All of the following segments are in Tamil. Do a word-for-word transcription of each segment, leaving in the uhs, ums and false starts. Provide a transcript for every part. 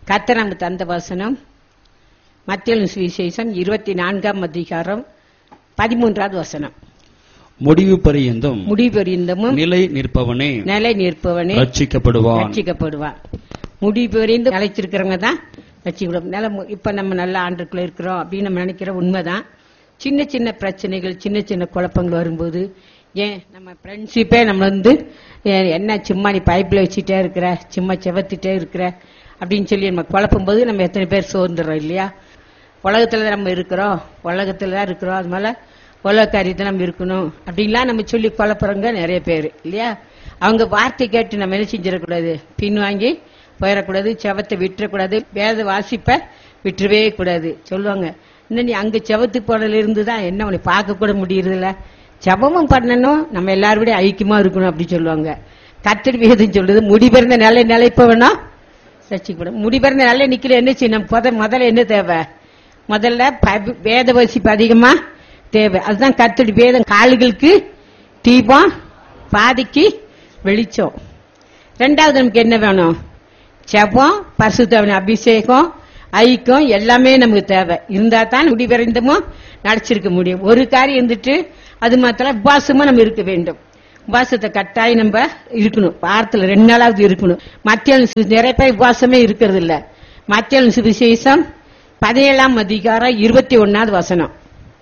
கர்த்தர் நமக்கு தந்த வசனம் மத்தேயு சுவிசேஷம் இருபத்தி நான்காம் அதிகாரம் பதிமூன்றாவது வசனம். முடிவு பரியந்தம் முடிவு பரியந்தமும் நிலை நிற்பவனே நிலை நிற்பவனே ரட்சிக்கப்படுவான். ரட்சிக்கப்படுவான். முடிவு பரியந்தம் நிலைச்சிருக்கிறவங்க தான் ரட்சிக்கப்படும். நில இப்ப நம்ம நல்ல ஆண்டுக்குள்ள இருக்கிறோம் அப்படின்னு நம்ம நினைக்கிற உண்மைதான். சின்ன சின்ன பிரச்சனைகள், சின்ன சின்ன குழப்பங்கள் வரும்போது, ஏன் நம்ம ஃப்ரெண்ட்ஷிப்பே நம்ம வந்து என்ன சும்மா நீ பைப்பில் வச்சுட்டே இருக்கிற, சும்மா செவத்திட்டே இருக்கிற அப்படின்னு சொல்லி நம்ம குழப்பும் போது நம்ம எத்தனை பேர் சோர்ந்துடுறோம் இல்லையா? உலகத்துல தான் நம்ம இருக்கிறோம், உலகத்துல தான் இருக்கிறோம், அது மேல உலக காரியத்தை நம்ம இருக்கணும் அப்படின்லாம் நம்ம சொல்லி குழப்புறவங்க நிறைய பேர் இல்லையா? அவங்க வார்த்தை கேட்டு நம்ம என்ன செஞ்சிடக்கூடாது, பின் வாங்கி போயிடக்கூடாது, செவத்தை விட்டுறக்கூடாது, வேத வாசிப்ப விட்டுறவே கூடாது. சொல்லுவாங்க, இன்னும் நீ அங்க செவத்து போனதுல இருந்துதான் என்ன உன்னை பார்க்க கூட முடியறதில்ல, ஜபமும் பண்ணணும், நம்ம எல்லாரோட ஐக்கியமா இருக்கணும் அப்படி சொல்லுவாங்க. கர்த்தர் வேதம் சொல்லுது, முடிபிறந்த நிலை நிலைப்பவனா ரட்சிக்கப்படும். முடிபிறந்த நிலை நிக்கல என்ன செய்யணும்? முதல்ல என்ன தேவை? முதல்ல வேத வாசிப்பு அதிகமா தேவை. அதுதான் கர்த்தர் வேதம் கால்களுக்கு தீபம், பாதிக்கு வெளிச்சம். ரெண்டாவது நமக்கு என்ன வேணும்? ஜெபம், பரிசுத்த அபிஷேகம், ஐக்கியம் எல்லாமே நமக்கு தேவை. இருந்தா தான் முடிவரைந்தமும் நடிச்சிருக்க முடியும். ஒரு காரியம் இருந்துட்டு அது மாத்திரம் உபாசமா நம்ம இருக்க வேண்டும். உபாசத்தை கட்டாயம் நம்ம இருக்கணும், வாரத்துல ரெண்டு நாளாவது இருக்கணும். மத்திய நிறைய பேர் உபாசமே இருக்கிறது இல்ல. மத்திய சுவிசேஷம் பதினேழாம் அதிகாரம் இருபத்தி ஒன்னாவது வசனம்.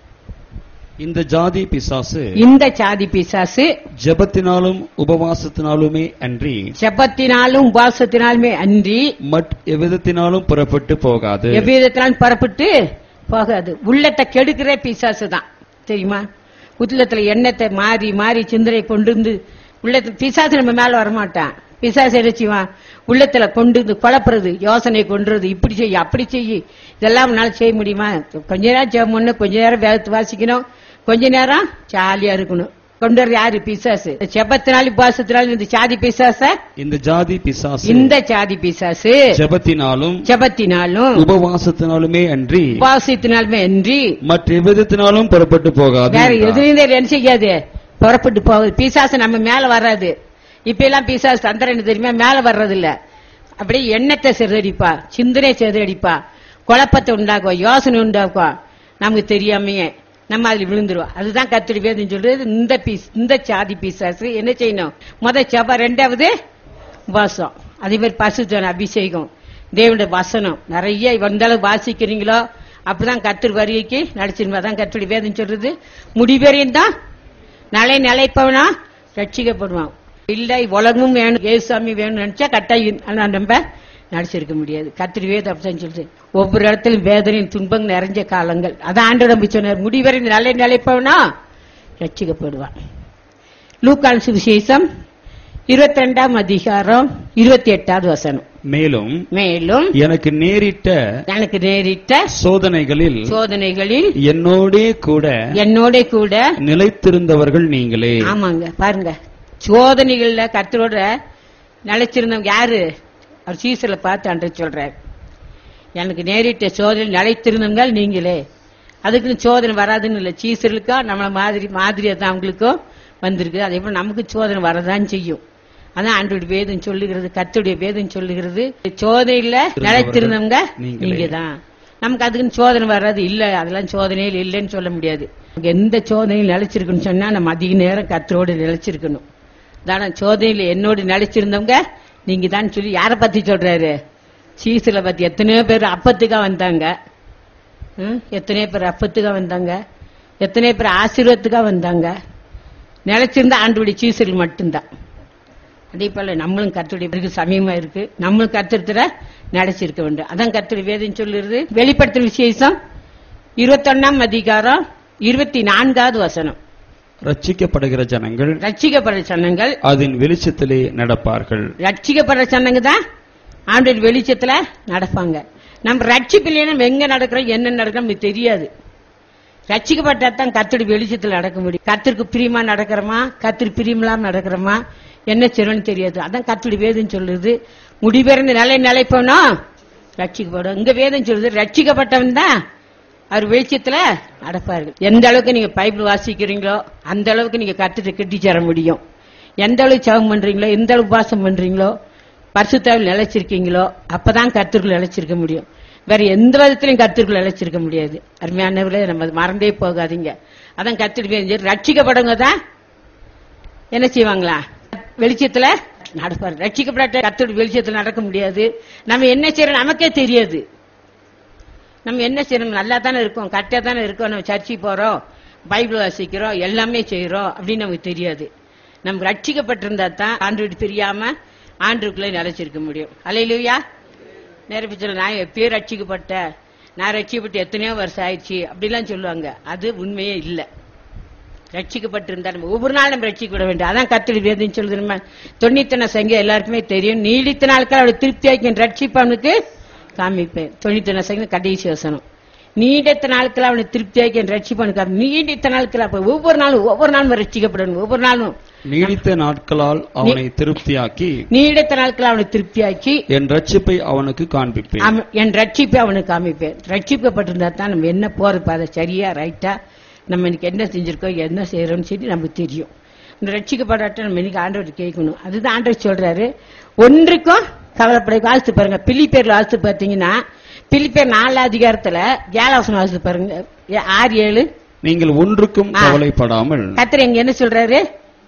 இந்த ஜாதி பிசாசு இந்த ஜாதி பிசாசு ஜெபத்தினாலும் உபவாசத்தினாலுமே அன்றி ஜெபத்தினாலும் உபவாசத்தினாலுமே அன்றி மட் எவ்விதத்தினாலும் புறப்பட்டு போகாது. எவ்விதத்தினாலும் புறப்பட்டு போகாது. உள்ளத்தை கெடுக்கிற பிசாசு தான் தெரியுமா? உள்ளத்துல எண்ணத்தை மாறி மாறி சிந்தனை கொண்டு வந்து உள்ளத்துல பிசாசு நம்ம மேல வரமாட்டான். பிசாசு என்ன செய்வான்? உள்ளத்துல கொண்டு வந்து குழப்புறது, யோசனை கொண்டுறது, இப்படி செய்ய அப்படி செய்ய, இதெல்லாம் உன்னால செய்ய முடியுமா? கொஞ்ச நேரம் ஜெபம் பண்ணணும், கொஞ்ச நேரம் வேதத்தை வாசிக்கணும், கொஞ்ச நேரம் ஜாலியா இருக்கணும். கொண்டு வர யாரு? பிசாசு. ஜெபத்தினாலும் உபவாசத்தினாலும் இந்த ஜாதி பிசாச இந்த ஜாதி பிசாசு இந்த ஜாதி பிசாசு ஜெபத்தினாலும் ஜெபத்தினாலும் உபவாசத்தினாலுமே அன்றி உபவாசத்தினாலுமே அன்றி மற்ற எவ்விதத்தினாலும் புறப்பட்டு போகாது. வேற எதுவும் என்ன செய்யாது, புறப்பட்டு போகுது. பிசாசு நம்ம மேல வராது. இப்ப எல்லாம் பிசாசு தந்திரன்னு தெரியுமா? மேல வர்றது இல்ல. அப்படியே எண்ணத்தை சிதறடிப்பா, சிந்தனை சிதறடிப்பா, குழப்பத்தை உண்டாக்குவா, யோசனை உண்டாக்குவா. நமக்கு தெரியாமையே நம்ம அதுல விழுந்துருவோம். அதுதான் கர்த்தருடைய வேதம் சொல்றது. இந்த பீஸ் இந்த சாதி பிசாசு என்ன செய்யணும்? முத செபம், ரெண்டாவது உபவாசம், அதே மாதிரி பரிசுத்த அபிஷேகம், தேவனுடைய வசனம் நிறைய வந்தாலும் வாசிக்கிறீங்களோ அப்படிதான் கர்த்தர் வருகைக்கு நடிச்சிருந்தா தான் கர்த்தருடைய வேதம் சொல்றது. முடிவரையும் தான் நிலை நிலைப்பவனா ரட்சிக்கப்படுவான். இல்ல உலகமும் வேணும், ஏசுசாமி வேணும்னு நினைச்சா கட்டாயம் நம்ம நடிச்சிருக்க முடியாது. கர்த்தருடைய வேதம் அப்படிதான் சொல்றது. ஒவ்வொரு இடத்திலும் வேதனையும் துன்பங்கள் நிறைஞ்ச காலங்கள். அதான் ஆண்டவர் நம்பி சொன்னார், முடிவரை நிலை நிலைப்பவனா ரட்சிக்கப்படுவான். லூக்கான் சுவிசேஷம் இருபத்தி ரெண்டாம் அதிகாரம் இருபத்தி எட்டாவது வசனம். மேலும் மேலும் எனக்கு நேரிட்ட எனக்கு நேரிட்ட சோதனைகளில் சோதனைகளில் என்னோடே கூட என்னோட கூட நிலைத்திருந்தவர்கள் நீங்களே. ஆமாங்க, பாருங்க, சோதனைகள்ல கர்த்தரோட நிலைச்சிருந்தவங்க யாரு? அவர் சீசர்ல பார்த்து அன்று சொல்றார், எனக்கு நேரிட்ட சோதனை நிலைத்திருந்தவங்க நீங்களே. அதுக்குன்னு சோதனை வராதுன்னு இல்லை. சீசர்களுக்கோ நம்மள மாதிரி மாதிரியா தான் அவங்களுக்கும் வந்திருக்கு. அதே போல நமக்கு சோதனை வரதான் செய்யும். அதான் ஆண்டவருடைய வேதம் சொல்லுகிறது, கர்த்தருடைய வேதம் சொல்லுகிறது, சோதனையில நிலைத்திருந்தவங்க நீங்க தான். நமக்கு அதுக்குன்னு சோதனை வராது இல்ல, அதெல்லாம் சோதனையில் இல்லைன்னு சொல்ல முடியாது. எந்த சோதனையில் நிலைச்சிருக்குன்னு சொன்னா நம்ம அதிக நேரம் கர்த்தரோடு நிலைச்சிருக்கணும். தானே சோதனையில என்னோடு நிலைச்சிருந்தவங்க நீங்க தான் சொல்லி யார பத்தி சொல்றாரு? சீசல பத்தி. எத்தனையோ பேர் அப்பத்துக்கா வந்தாங்க, எத்தனையோ பேர் அப்பத்துக்கா வந்தாங்க, எத்தனையோ பேர் ஆசீர்வாதத்துக்கா வந்தாங்க. நிலைச்சிருந்தா ஆண்டவருடைய சீசர்கள் மட்டும்தான். அதே போல நம்மளும் கர்த்தருடைய சமயமா இருக்கு, நம்மளும் கர்த்தத்துல நிலைச்சிருக்க வேண்டும். அதான் கர்த்தருடைய வேதம் சொல்லுறது. வெளிப்படுத்தல் விசேஷம் இருபத்தி ஒன்னாம் அதிகாரம் இருபத்தி நான்காவது வசனம். ரட்சிக்கப்படுகிற ஜனங்கள் ரட்சிக்கப்படுற ஜனங்கள் அதன் வெளிச்சத்திலே நடப்பார்கள். ரட்சிக்கப்படுற ஜனங்க தான் ஆண்டவர் வெளிச்சத்துல நடப்பாங்க. நம்ம ரட்சிப்பில்லையே நம்ம எங்க நடக்கிறோம், என்ன நடக்கிறோம் நமக்கு தெரியாது. ரட்சிக்கப்பட்டா தான் கர்த்தருடைய வெளிச்சத்துல நடக்க முடியும். கர்த்தருக்கு பிரியமா நடக்கிறோமா, கர்த்தர் பிரியமில்லாம நடக்கிறோமா, என்ன செய்யணும்னு தெரியாது. அதான் கர்த்தருடைய வேதம் சொல்லுது, முடிபெறந்த நிலை நிலைப்போனா ரட்சிக்கப்படும். இங்க வேதம் சொல்லுது, ரட்சிக்கப்பட்டவன் தான் அவர் வெளிச்சத்துல நடப்பார்கள். எந்த அளவுக்கு நீங்க பைபிள் வாசிக்கிறீங்களோ அந்த அளவுக்கு நீங்க கர்த்தரை கட்டி சேர முடியும். எந்த அளவுக்கு ஜெபம் பண்றீங்களோ, எந்த அளவுக்கு உபவாசம் பண்றீங்களோ, பரிசுத்தாவில் நிலைச்சிருக்கீங்களோ அப்பதான் கர்த்தருக்குள் நிலைச்சிருக்க முடியும். வேற எந்த விதத்திலையும் கர்த்தருக்குள் நிலைச்சிருக்க முடியாது. அருமையானவர்களே, நம்ம மறந்தே போகாதீங்க. அதான் கர்த்தருடைய ரட்சிக்கப்படுங்க தான் என்ன செய்வாங்களா, வெளிச்சத்துல நடப்பாரு. ரட்சிக்கப்பட்ட கர்த்தருடைய வெளிச்சத்துல நடக்க முடியாது. நம்ம என்ன செய்யறோம் நமக்கே தெரியாது. நம்ம என்ன செய்யணும், நல்லா தானே இருக்கோம், கரெக்டா தானே இருக்கோம், நம்ம சர்ச்சைக்கு போறோம், பைபிள் வாசிக்கிறோம், எல்லாமே செய்யறோம் அப்படின்னு நமக்கு தெரியாது. நமக்கு ரட்சிக்கப்பட்டிருந்தா தான் ஆண்டவருக்கு தெரியாம ஆண்டவருக்குள்ளே நிலைச்சிருக்க முடியும். அல்லேலூயா. நிறைய பேர் நான் எப்பயோ ரட்சிக்கப்பட்ட, நான் ரட்சிக்கப்பட்டு எத்தனையோ வருஷம் ஆயிடுச்சு அப்படிலாம் சொல்லுவாங்க. அது உண்மையே இல்லை. ரட்சிக்கப்பட்டிருந்தா நம்ம ஒவ்வொரு நாள் நம்ம ரட்சிக்கப்பட வேண்டும். அதான் கர்த்தருடைய வேதம் சொல்லுது. நம்ம தொண்ணூத்தி சங்கம் எல்லாருக்குமே தெரியும். நீடித்த நாட்கள் அவருடைய திருப்தியாக்கி ரட்சிப்பவனுக்கு காமிப்பேன். தொண்ணூத்தி சங்கம் கடைசி வசனம். நீடித்த நாட்கள் அவனை திருப்தியாக்கி ரட்சிப்பவனுக்கு. நீடித்த நாட்கள் அப்ப ஒவ்வொரு நாளும் ஒவ்வொரு நாளும் ரட்சிக்கப்படணும். ஒவ்வொரு நாளும் நீடித்த நாட்களால் அவனை திருப்தியாக்கி நீடித்த நாட்கள் அவனை திருப்தியாக்கி என் ரட்சிப்பை அவனுக்கு காண்பிப்பேன். என் ரட்சிப்பை அவனுக்கு காமிப்பேன். ரட்சிக்கப்பட்டிருந்தா தான் நம்ம என்ன போறது அதை சரியா ரைட்டா நம்ம இன்னைக்கு என்ன செஞ்சிருக்கோம், என்ன செய்யறோம்னு சொல்லி நமக்கு தெரியும். இந்த ரட்சிக்கப்படாட்ட நம்ம இன்னைக்கு ஆண்டவர் கேட்கணும். அதுதான் ஆண்டவர் சொல்றாரு, ஒன்றுக்கும் கவலைப்பட. வாசித்து பாருங்க, பிலிப்பியர்ல வாசித்து பார்த்தீங்கன்னா, பிலிப்பியர் நாலு அதிகாரத்துல ஏழாவசனம் வாசித்து பாருங்க, ஆறு ஏழு. நீங்கள் ஒன்றுக்கும் கவலைப்படாமல். கர்த்தர் எங்க என்ன சொல்றாரு,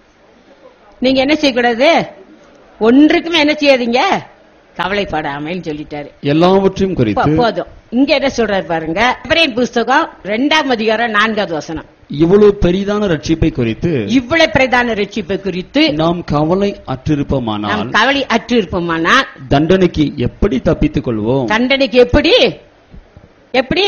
நீங்க என்ன செய்யக்கூடாது, ஒன்றுக்குமே என்ன செய்யாதீங்க, கவலைப்படாமல் சொல்லிட்டாரு. எல்லாவற்றையும் குறித்து போதும். இங்க என்ன சொல்றாரு பாருங்க, எபிரேயர் புஸ்தகம் இரண்டாம் அதிகாரம் நான்காவது வசனம். இவ்வளவு பெரிதான ரட்சிப்பை குறித்து இவ்வளவு பிரதான ரட்சிப்பை குறித்து நாம் கவலை அற்றிருப்போமானால் கவலை அற்று இருப்போமானால் தண்டனைக்கு எப்படி தப்பித்துக் கொள்வோம்? தண்டனைக்கு எப்படி எப்படி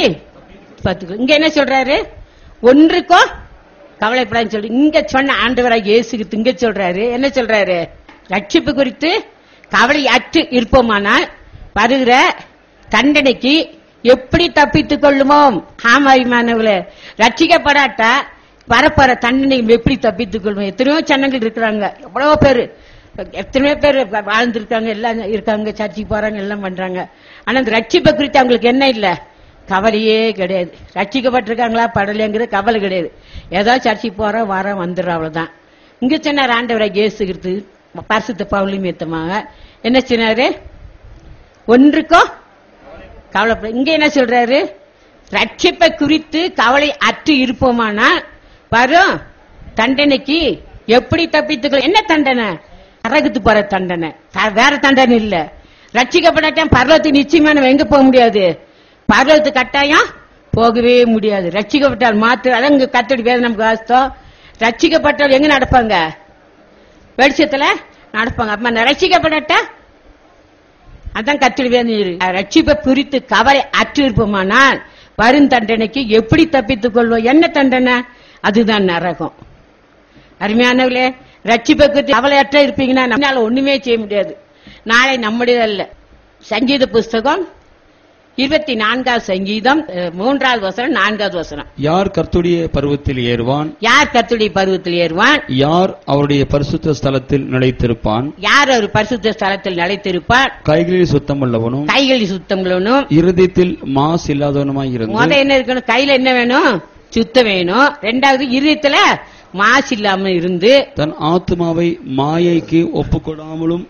இங்க என்ன சொல்றாரு, ஒன்றுக்கோ கவலைப்படான்னு சொல்லி இங்க சொன்ன ஆண்டவராக இயேசுக்கு இங்க சொல்றாரு. என்ன சொல்றாரு, ரட்சிப்பு குறித்து கவலை அற்று இருப்போமானால் வருகிற தண்டனைக்கு எப்படி தப்பித்துக் கொள்ளுமோம்? ஆமாரிமானவர்களே, ரட்சிக்கப்படாட்டா வரப்போற தண்டனை எப்படி தப்பித்துக் கொள்வோம்? எத்தனையோ சன்னங்கள் இருக்கிறாங்க, எவ்வளவோ பேரு எத்தனையோ பேர் வாழ்ந்திருக்காங்க, எல்லாம் இருக்காங்க, சர்ச்சைக்கு போறாங்க, எல்லாம் பண்றாங்க. ஆனா இந்த ரட்சிப்பை குறித்து அவங்களுக்கு என்ன இல்ல, கவலையே கிடையாது. ரட்சிக்கப்பட்டிருக்காங்களா படலைங்கிற கவலை கிடையாது. ஏதோ சர்ச்சைக்கு போறோம் வரோம் வந்துடுறோம், அவ்வளவுதான். இங்க சொன்னார் ஆண்டவராக இயேசுகிறது பரிசுத்த பவுலும் ஏத்தமாக என்ன சொன்னாரு, ஒன்றுக்கோ கவலைப்பட. இங்க என்ன சொல்றாரு, ரட்சிப்பை குறித்து கவலை அற்று இருப்போமானா வரும் தண்டனைக்கு எப்படி தப்பித்துக்கலாம்? என்ன தண்டனை? நரகத்து போற தண்டனை, வேற தண்டனை இல்ல. ரட்சிக்கப்படாட்டம் பரலோகத்துக்கு நிச்சயமா நம்ம எங்க போக முடியாது, பரலோகத்துக்கு கட்டாயம் போகவே முடியாது. ரட்சிக்கப்பட்டால் மாத்திரம் அதான் இங்க கர்த்தருடைய வேதம் நமக்கு வாசித்தோம். ரட்சிக்கப்பட்டால் எங்க நடப்பாங்க, வெளிச்சத்துல நடப்பாங்க. அப்ப ரட்சிக்கப்படாட்டா அதான் கர்த்தருடைய வேதம். ரட்சிப்பை குறித்து கவலை அற்று இருப்போமானால் வரும் தண்டனைக்கு எப்படி தப்பித்துக் கொள்வோம்? என்ன தண்டனை? அதுதான் நரகம். அருமையானவர்களே, ரட்சிப்பை குறித்து கவலை அற்ற இருப்பீங்கன்னா நம்மளால ஒண்ணுமே செய்ய முடியாது. நாளை நம்முடையதல்ல. சங்கீத புஸ்தகம் இருபத்தி நான்காவது சங்கீதம் மூன்றாவது வசனம் நான்காவது வசனம். யார் கர்த்தருடைய பர்வத்தில் ஏறுவான்? யார் கர்த்தருடைய பர்வத்தில் ஏறுவான்? யார் அவருடைய பரிசுத்த ஸ்தலத்தில் நிலைத்திருப்பான்? யார் அவர் பரிசுத்த ஸ்தலத்தில் நிலைத்திருப்பான்? கைகளில் சுத்தம் உள்ளவனும் கைகளில் சுத்தம் உள்ளவனும் இருதயத்தில் மாசு இல்லாதவனுமாய் இருந்து. முத என்ன இருக்கணும், கையில என்ன வேணும், சுத்தம் வேணும். ரெண்டாவது இருதயத்துல மாசு இல்லாம இருந்து தன் ஆத்மாவை மாயைக்கு ஒப்புக்கொடாமலும்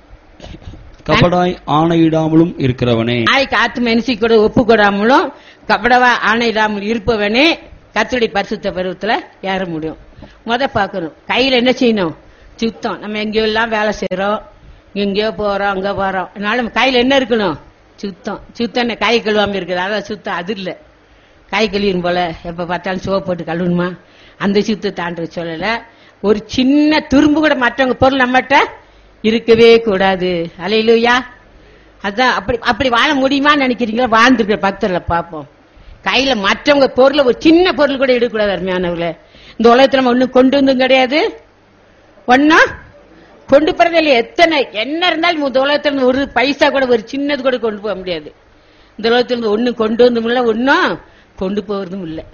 கபடாய் ஆணையிடாமலும் இருக்கிறவனே. நாளைக்கு ஆத்ம என்சி கூட ஒப்பு கொடாமலும் கபடவா ஆணையிடாமல் இருப்பவனே கர்த்தருடைய பரிசுத்த பருவத்துல ஏற முடியும். முத பாக்கணும், கையில என்ன செய்யணும், சுத்தம். நம்ம எங்கேயோ எல்லாம் வேலை செய்யறோம், எங்கேயோ போறோம், அங்க போறோம், அதனால கையில என்ன இருக்கணும், சுத்தம். சுத்தம் கை கழுவாம இருக்குது, அதான் சுத்தம். அது இல்ல கை கழுவிடும் போல எப்ப பார்த்தாலும் சோப்பு போட்டு கழுவணுமா, அந்த சுத்தத்தை ஆண்டு சொல்லல. ஒரு சின்ன துரும்பு கூட மற்றவங்க பொருள் நம்மகிட்ட இருக்கவே கூடாது. அல்லேலூயா. அதான் அப்படி அப்படி வாழ முடியுமா நினைக்கிறீங்களா? வாழ்ந்துருக்கிற பக்தர்ல பாப்போம். கையில மற்றவங்க பொருள் ஒரு சின்ன பொருள் கூட எடுக்கக்கூடாது. அருமையானவர்களே, இந்த உலகத்துல நம்ம ஒண்ணும் கொண்டு வந்தும் கிடையாது, ஒன்னும் கொண்டு போறது இல்லை. எத்தனை என்ன இருந்தாலும் இந்த உலகத்துல ஒரு பைசா கூட ஒரு சின்னது கூட கொண்டு போக முடியாது. இந்த உலகத்துல இருந்து ஒன்னும் கொண்டு வந்தும் இல்லை, ஒன்னும் கொண்டு போறதும் இல்லை.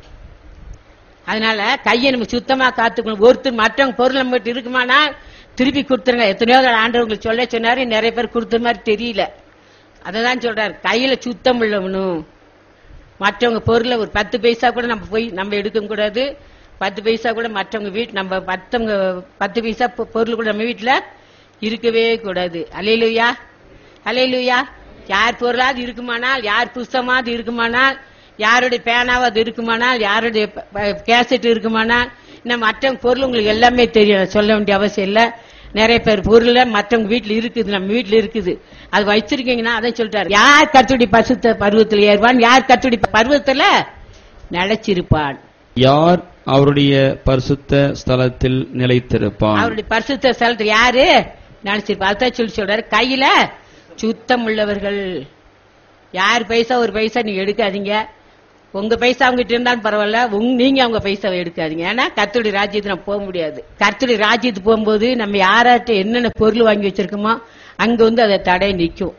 அதனால கையை நம்ம சுத்தமா காத்துக்கணும். ஒருத்தர் மற்றவங்க பொருள் நம்ம கிட்ட இருக்குமானா திருப்பி கொடுத்துருங்க. எத்தனையோ ஆண்டவங்களுக்கு சொல்ல சொன்னாரு, நிறைய பேர் கொடுத்த மாதிரி தெரியல. அததான் சொல்றாரு, கையில சுத்தம் உள்ளவனும். மற்றவங்க பொருளை ஒரு பத்து பைசா கூட நம்ம போய் நம்ம எடுக்க கூடாது. பத்து பைசா கூட மற்றவங்க வீட்டு நம்ம மற்றவங்க பத்து பைசா பொருள் கூட நம்ம வீட்டுல இருக்கவே கூடாது. அல்லேலூயா. அல்லேலூயா. யார் பொருளாவது இருக்குமானால், யார் புஸ்தமாவது இருக்குமானால், யாருடைய பேனாவது இருக்குமானால், யாருடைய கேசட் இருக்குமானால், இன்னும் மற்ற பொருள் உங்களுக்கு எல்லாமே தெரியும், சொல்ல வேண்டிய அவசியம் இல்ல. நிறைய பேர் பொருள் மற்றவங்க வீட்டுல இருக்குது, நம்ம வீட்டுல இருக்குது, அது வச்சிருக்கீங்கன்னா அதை சொல்லிட்டாரு. யார் கர்த்தருடைய பரிசுத்த பருவத்தில் ஏறுவான், யார் கர்த்தருடைய பருவத்துல நிலைச்சிருப்பான், யார் அவருடைய பரிசுத்த ஸ்தலத்தில் நிலைத்திருப்பான். அவருடைய பரிசுத்த ஸ்தலத்தில் யாரு நினைச்சிருப்பா, அதான் சொல்லி சொல்றாரு. கையில சுத்தம் உள்ளவர்கள். யார் பைசா ஒரு பைசா நீங்க எடுக்காதீங்க. உங்க பைசா அவங்ககிட்ட இருந்தாலும் பரவாயில்ல, நீங்க அவங்க பைசாவை எடுக்காதீங்க. ஏன்னா கர்த்தருடைய ராஜ்யத்துக்கு நம்ம போக முடியாது. கர்த்தருடைய ராஜ்யத்துக்கு போகும்போது நம்ம யாராட்ட என்னென்ன பொருள் வாங்கி வச்சிருக்கோமோ அங்க வந்து அதை தடை நிற்கும்.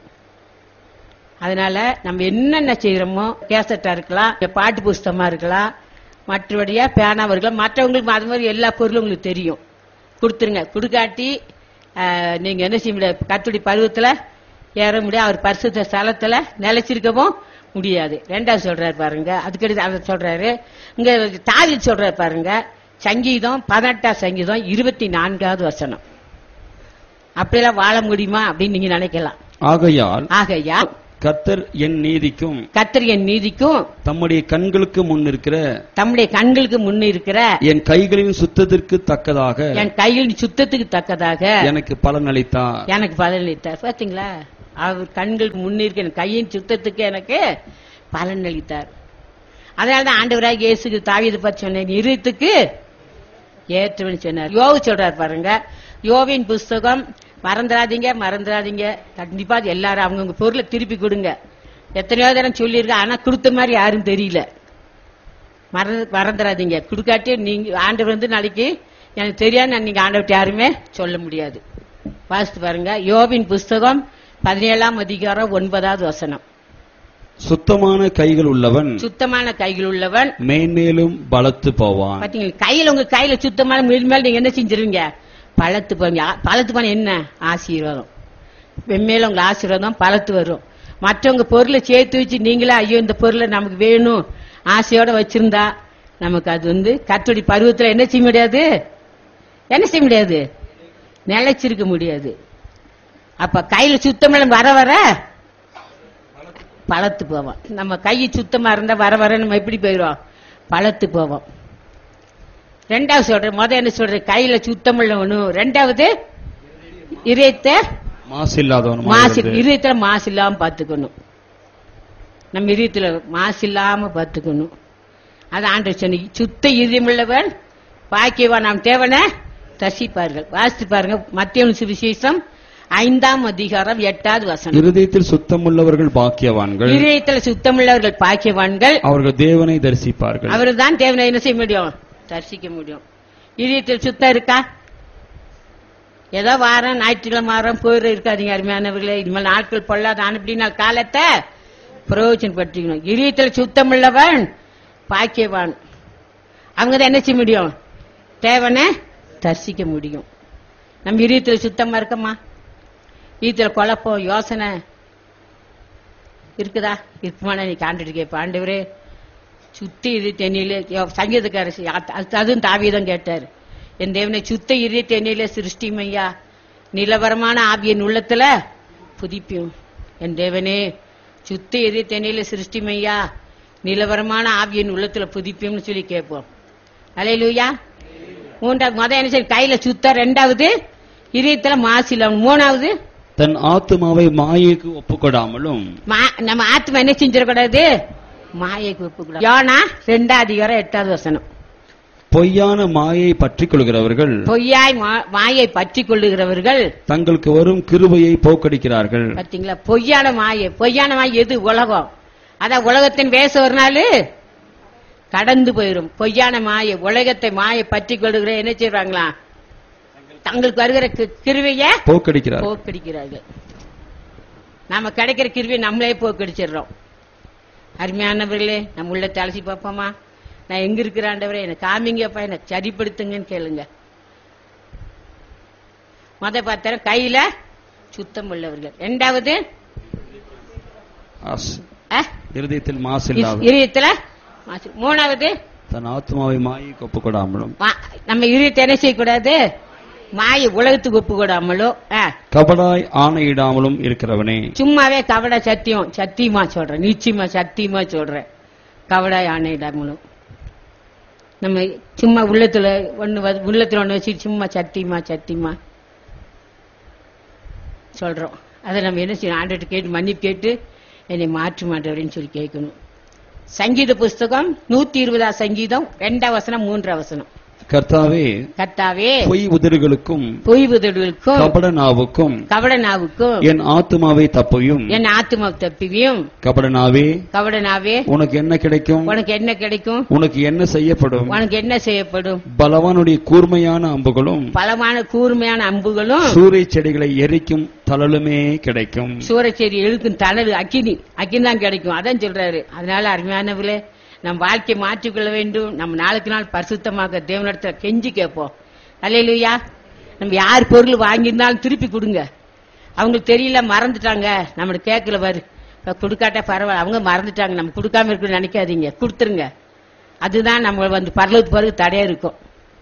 அதனால நம்ம என்னென்ன செய்யறோமோ, கேசட்டா இருக்கலாம், பாட்டு புஸ்தகமா இருக்கலாம், மற்றபடியா பேனாவா இருக்கலாம், மற்றவங்களுக்கு அது மாதிரி எல்லா பொருளும் உங்களுக்கு தெரியும், கொடுத்துருங்க. கொடுக்காட்டி நீங்க என்ன செய்ய முடியாது, கர்த்தருடைய பருவத்துல ஏற முடியாது, அவர் பரிசுத்த ஸ்தலத்துல நிலைச்சிருக்கவும் முடியாது. ரெண்டாவது சொல்றாரு பாருங்க, அதுக்கடுத்து அதை சொல்றாரு இங்க தாவீது சொல்றாரு பாருங்க, சங்கீதம் பதினெட்டாம் சங்கீதம் இருபத்தி நான்காவது வசனம். அப்படியெல்லாம் வாழ முடியுமா அப்படின்னு நீங்க நினைக்கலாம். ஆகையால் ஆகையால் கர்த்தர் என் நீதிக்கும் கர்த்தர் என் நீதிக்கும் தம்முடைய கண்களுக்கு முன் இருக்கிற தம்முடைய கண்களுக்கு முன் இருக்கிற என் கைகளின் சுத்தத்திற்கு தக்கதாக என் கைகளின் சுத்தத்துக்கு தக்கதாக எனக்கு பலன் அளித்தார். எனக்கு பலன் அளித்தார். பாத்தீங்களா, அவர் கண்களுக்கு முன்னிருக்க என் கையின் சுத்தத்துக்கு எனக்கு பலன் அளித்தார். அதனாலதான் ஆண்டவராக இயேசுக்கு தாவீது பற்றி சொன்னேன், இருத்துக்கு ஏற்றவன் சொன்னார். யோவு சொல்றாரு பாருங்க, யோவின் புஸ்தகம் மறந்துடாதீங்க மறந்துடாதீங்க கண்டிப்பா எல்லாரும் அவங்கவுங்க பொருளை திருப்பி கொடுங்க. எத்தனையோ தரம் சொல்லியிருக்க, ஆனா கொடுத்த மாதிரி யாரும் தெரியல. மறந்துடாதீங்க. கொடுக்காட்டி நீங்க ஆண்டவர் வந்து நாளைக்கு எனக்கு தெரியாது நீங்க ஆண்டவர்கிட்ட யாருமே சொல்ல முடியாது. வாசித்து பாருங்க, யோவின் புஸ்தகம் பதினேழாம் அதிகாரம் ஒன்பதாவது வசனம். சுத்தமான கைகள் உள்ளவன் சுத்தமான கைகள் உள்ளவன் மேன்மேலும் பலத்து போவான். பாத்தீங்களா, கையில உங்க கையில சுத்தமான மேல் நீங்க என்ன செஞ்சிருவீங்க, பலத்து போவீங்க. பலத்து போன என்ன ஆசீர்வாதம், வெம்மேல உங்க ஆசீர்வாதம் பலத்து வரும். மற்றவங்க பொருளை சேர்த்து வச்சு நீங்களே ஐயோ இந்த பொருளை நமக்கு வேணும் ஆசையோட வச்சிருந்தா நமக்கு அது வந்து கர்த்தருடைய பருவத்துல என்ன செய்ய முடியாது, என்ன செய்ய முடியாது, நிலைச்சிருக்க முடியாது. அப்ப கையில சுத்தம் வர வர பலத்து போவோம். நம்ம கை சுத்தமா இருந்தா வர வர நம்ம எப்படி போயிடுவோம், பலத்து போவோம். ரெண்டாவது சொல்ற, முத என்ன சொல்ற, கையில சுத்தம் உள்ளவனும், ரெண்டாவது இதயத்தை மாசு இல்லாதவனும், மாசு இதயத்துல மாசு இல்லாம பாத்துக்கணும். நம்ம இதயத்துல மாசு இல்லாம பாத்துக்கணும். அது ஆண்டவர் சொன்ன, சுத்த இதயம் உள்ளவன் பாக்கியவான், நாம் தேவனை தரிசிப்பார்கள். வாசித்து பாருங்க, மத்தேயு சுவிசேஷம் ஐந்தாம் அதிகாரம் எட்டாவது வசனம். இருதயத்தில் சுத்தம் உள்ளவர்கள் பாக்கியவான்கள், இதயத்தில் சுத்தம் உள்ளவர்கள் பாக்கியவான்கள், அவர்கள் தேவனை தரிசிப்பார்கள். அவர்கள் தான் தேவனை என்ன செய்ய முடியும், தரிசிக்க முடியும். இதயத்தில் சுத்தம் இருக்கா? ஏதோ வாரம் ஞாயிற்றுக்கிழமை வாரம் போயிட இருக்காதீங்க அருமையானவர்களே. இனிமேல் நாட்கள் பொல்லாத அனுப்பினால் காலத்தை பிரயோஜனப்படுத்திக்கணும். இதயத்தில் சுத்தம் உள்ளவன் பாக்கியவான், அவங்க தான் என்ன செய்ய முடியும், தேவனை தரிசிக்க முடியும். நம்ம இதயத்தில் சுத்தமா இருக்கமா? இதயத்துல குழப்பம் யோசனை இருக்குதா? இருக்குமான நீ காண்டுட்டு கேட்ப, ஆண்டவரே சுத்தி இரு தென்னிலே, சங்கீதக்காரசி அதுவும் தாவீதும் கேட்டார், என் தேவனை சுத்த இரு தென்னிலே சிருஷ்டிமையா, நிலவரமான ஆவியின் உள்ளத்துல புதிப்பியும். என் தேவனே சுத்த இரு தென்னிலே சிருஷ்டிமையா, நிலவரமான ஆவியின் உள்ளத்துல புதிப்பியும்னு சொல்லி கேட்போம். அல்லேலூயா. மூன்றாவது முத என்ன செய்ய, கையில சுத்த, ரெண்டாவது இதயத்துல மாசில, மூணாவது தன் ஆத்துமாவை மாயைக்கு ஒப்புக்கொடாமலும், நம்ம ஆத்மா என்ன செஞ்சிடக்கூடாது, மாயைக்கு ஒப்புக்கூடாது. யோனா ரெண்டாவது அதிகாரம் எட்டாவது வசனம். பொய்யான மாயை பற்றிக் கொள்கிறவர்கள், பொய்யாய் மாயை பற்றி கொள்ளுகிறவர்கள் தங்களுக்கு வரும் கிருபையை போக்கடிக்கிறார்கள். பாத்தீங்களா, பொய்யான மாயை. பொய்யான மாயை எது? உலகம். அதான் உலகத்தின் வேச ஒரு நாள் கடந்து போயிடும். பொய்யான மாயை, உலகத்தை மாயை பற்றி கொள்ளுகிற என்ன செய்வாங்களா, தங்களுக்கு வருகிற கிருவைய போக்கடிக்கிறார் போக்கடிக்கிறார்கள். நாம கிடைக்கிற கிருவியை நம்மளே போக்கடிச்சிடறோம். அருமையானவர்களே, நம்ம உள்ள தலசி பார்ப்போமா, நான் எங்க இருக்கிறாண்டவரே எனக்கு காமிங்கப்பா, எனக்கு சரிப்படுத்துங்கன்னு கேளுங்க. மொத பார்த்தார கையில சுத்தம் உள்ளவர்கள், இரண்டாவது இருதயத்தில் மாசு இல்லாத, இதயத்துல மாசு, மூணாவது தன் ஆத்மாவை மாயைக்கு ஒப்புக்கொடாமலும். நம்ம இதயத்தை என்ன செய்யக்கூடாது, மாய உலகத்துக்கு ஒப்பு கொடாமலோ ஆ, கபடாய் ஆணையிடாமலும் இருக்கிறவனே. சும்மாவே கவட சத்தியம் சத்தியமா சொல்றேன், நிச்சயமா சத்தியமா சொல்றேன். கவடாய் ஆணையிடாமலும் நம்ம சும்மா உள்ளத்துல ஒண்ணு வ- உள்ளத்துல ஒண்ணு வச்சு சும்மா சத்தியமா சத்தியமா சொல்றோம். அதை நம்ம என்ன செய்யணும்? ஆண்டவர்கிட்ட கேட்டு மன்னிப்பு கேட்டு என்னை மாற்று மாட்டவரேன்னு சொல்லி கேட்கணும். சங்கீத புஸ்தகம் நூத்தி இருபதாம் சங்கீதம் ரெண்டாம் வசனம் மூன்றாம் வசனம். கர்த்தாவே, கர்த்தாவே, பொய் உதடுகளுக்கும் பொய் உதடுகளுக்கும் கபட நாவுக்கும் கவட நாவுக்கும் என் ஆத்துமாவை தப்பையும். என் ஆத்துமா தப்பியும். கபட நாவே, கவட நாவே, உனக்கு என்ன கிடைக்கும்? உனக்கு என்ன கிடைக்கும்? உனக்கு என்ன செய்யப்படும்? உனக்கு என்ன செய்யப்படும்? பலவானுடைய கூர்மையான அம்புகளும் பலமான கூர்மையான அம்புகளும் சூறை செடிகளை எரிக்கும் தழலுமே கிடைக்கும். சூரச்சேரி எழுக்கும் தணல் அக்கினி அக்கினி தான் கிடைக்கும். அதான் சொல்றாரு. அதனால அருமையானவர்களே, நம் வாழ்க்கை மாற்றிக்கொள்ள வேண்டும். நம்ம நாளுக்கு நாள் பரிசுத்தமாக தேவனிடத்துல கெஞ்சி கேட்போம். அல்லேலூயா. நம்ம யார் பொருள் வாங்கியிருந்தாலும் திருப்பி கொடுங்க. அவங்களுக்கு தெரியல, மறந்துட்டாங்க, நம்மளுக்கு கேட்கல பாரு, இப்ப கொடுக்காட்டா பரவாயில்ல, அவங்க மறந்துட்டாங்க, நம்ம கொடுக்காம இருக்குன்னு நினைக்காதீங்க, கொடுத்துருங்க. அதுதான் நம்ம வந்து பரலோகத்துக்கு பிறகு தடையா இருக்கும்.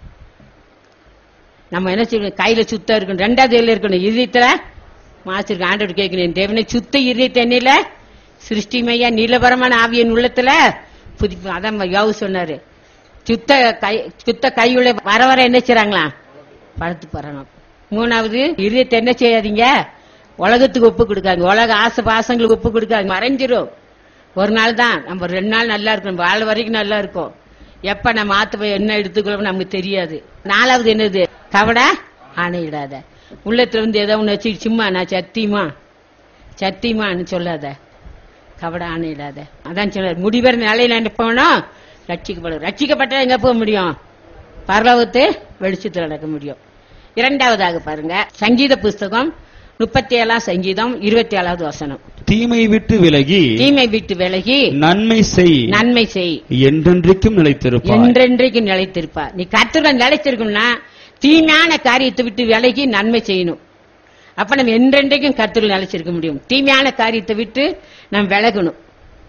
நம்ம என்ன செய்யணும்? கையில சுத்தம் இருக்கணும். ரெண்டாவது கையில இருக்கணும். இதயத்துல மாசிருக்கு ஆண்டவர் கேட்கணும், தேவனை சுத்த இதயத்தை என்னில சிருஷ்டிமையா நீலபரமான ஆவியின் உள்ளத்துல புதுப்பு. அதான் யோவு சொன்னாரு, சுத்த கை சுத்த கையுள்ள வர வர என்ன செய்றாங்களா? படுத்து போறாங்க. மூணாவது, இதயத்தை என்ன செய்யாதீங்க? உலகத்துக்கு ஒப்பு கொடுக்காங்க. உலக ஆசை பாசங்களுக்கு ஒப்பு கொடுக்காங்க. மறைஞ்சிரும். ஒரு நாள் தான், நம்ம ரெண்டு நாள் நல்லா இருக்கும், வாழ வரைக்கும் நல்லா இருக்கும். எப்ப நம்ம ஆத்து என்ன எடுத்துக்கிறோம் நமக்கு தெரியாது. நாலாவது என்னது? கவட ஆணையிடாத. உள்ளத்துல வந்து ஏதோ ஒண்ணு வச்சு சும்மா நான் சத்தியமா சத்தியமான்னு சொல்லாத, கவட ஆணையிடாத. அதான் சொன்னார், முடிவெற நிலையில போனா ரட்சிக்கப்படும். ரட்சிக்கப்பட்ட எங்க போக முடியும்? பரலோகத்து வெளிச்சத்தில் நடக்க முடியும். இரண்டாவதாக பாருங்க, சங்கீத புஸ்தகம் முப்பத்தி ஏழாம் சங்கீதம் இருபத்தி ஏழாவது வசனம். தீமை விட்டு விலகி தீமை விட்டு விலகி நன்மை செய், நன்மை செய், என்றென்றைக்கும் நிலைத்திருப்பாய். என்றென்றைக்கும் நிலைத்திருப்பார். நீ கர்த்தருடன் நிலைத்திருக்கணும்னா தீமையான காரியத்தை விட்டு விலகி நன்மை செய்யணும். அப்ப நம்ம என்றென்றைக்கும் கர்த்தருடன் நிலைச்சிருக்க முடியும். தீமையான காரியத்தை விட்டு நாம் விலகணும்.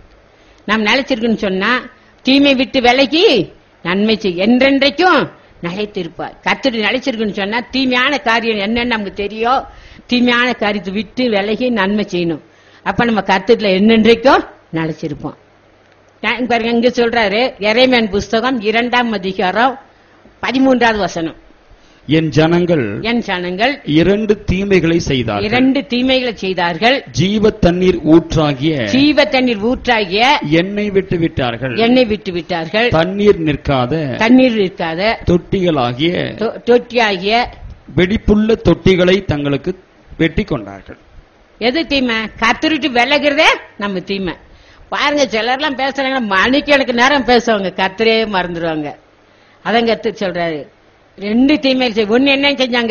நாம் நிலைச்சிருக்கணும் சொன்னா தீமை விட்டு விலகி நன்மை செய், என்றென்றைக்கும் நிலைத்திருப்பார். கர்த்தருடன் நிலைச்சிருக்கணும் சொன்னா தீமையான காரியம் என்னன்னு நமக்கு தெரியும். தீமையான காரியத்தை விட்டு விலகி நன்மை செய்யணும். அப்ப நம்ம கர்த்தருல என்னென்றைக்கும் நிலைச்சிருப்போம். பாருங்க, இங்க சொல்றாரு எரேமியாவின் புஸ்தகம் இரண்டாம் அதிகாரம் பதிமூன்றாவது வசனம். என் ஜனங்கள் என் ஜனங்கள் இரண்டு தீமைகளை செய்தார்கள். இரண்டு தீமைகளை செய்தார்கள். ஜீவ தண்ணீர் ஊற்றாகிய ஜீவ தண்ணீர் ஊற்றாகிய எண்ணெய் விட்டு விட்டார்கள். எண்ணெய் விட்டு விட்டார்கள். தண்ணீர் நிற்காத தண்ணீர் இருக்காத தொட்டிகளாகிய தொ- தொட்டியாகிய வெடிப்புள்ள தொட்டிகளை தங்களுக்கு வெட்டி கொண்டார்கள். எது தீமை? கர்த்தருக்கு விலகிறதே நம்ம தீமை. பாருங்க, சிலர்லாம் பேசுறாங்க, மணிக்கு எனக்கு நேரம் பேசுவாங்க, கர்த்தரே மறந்துடுவாங்க. அதான் கர்த்தர் சொல்றாரு, ரெண்டு தீமை செய். ஒண்ணு என்ன செஞ்சாங்க?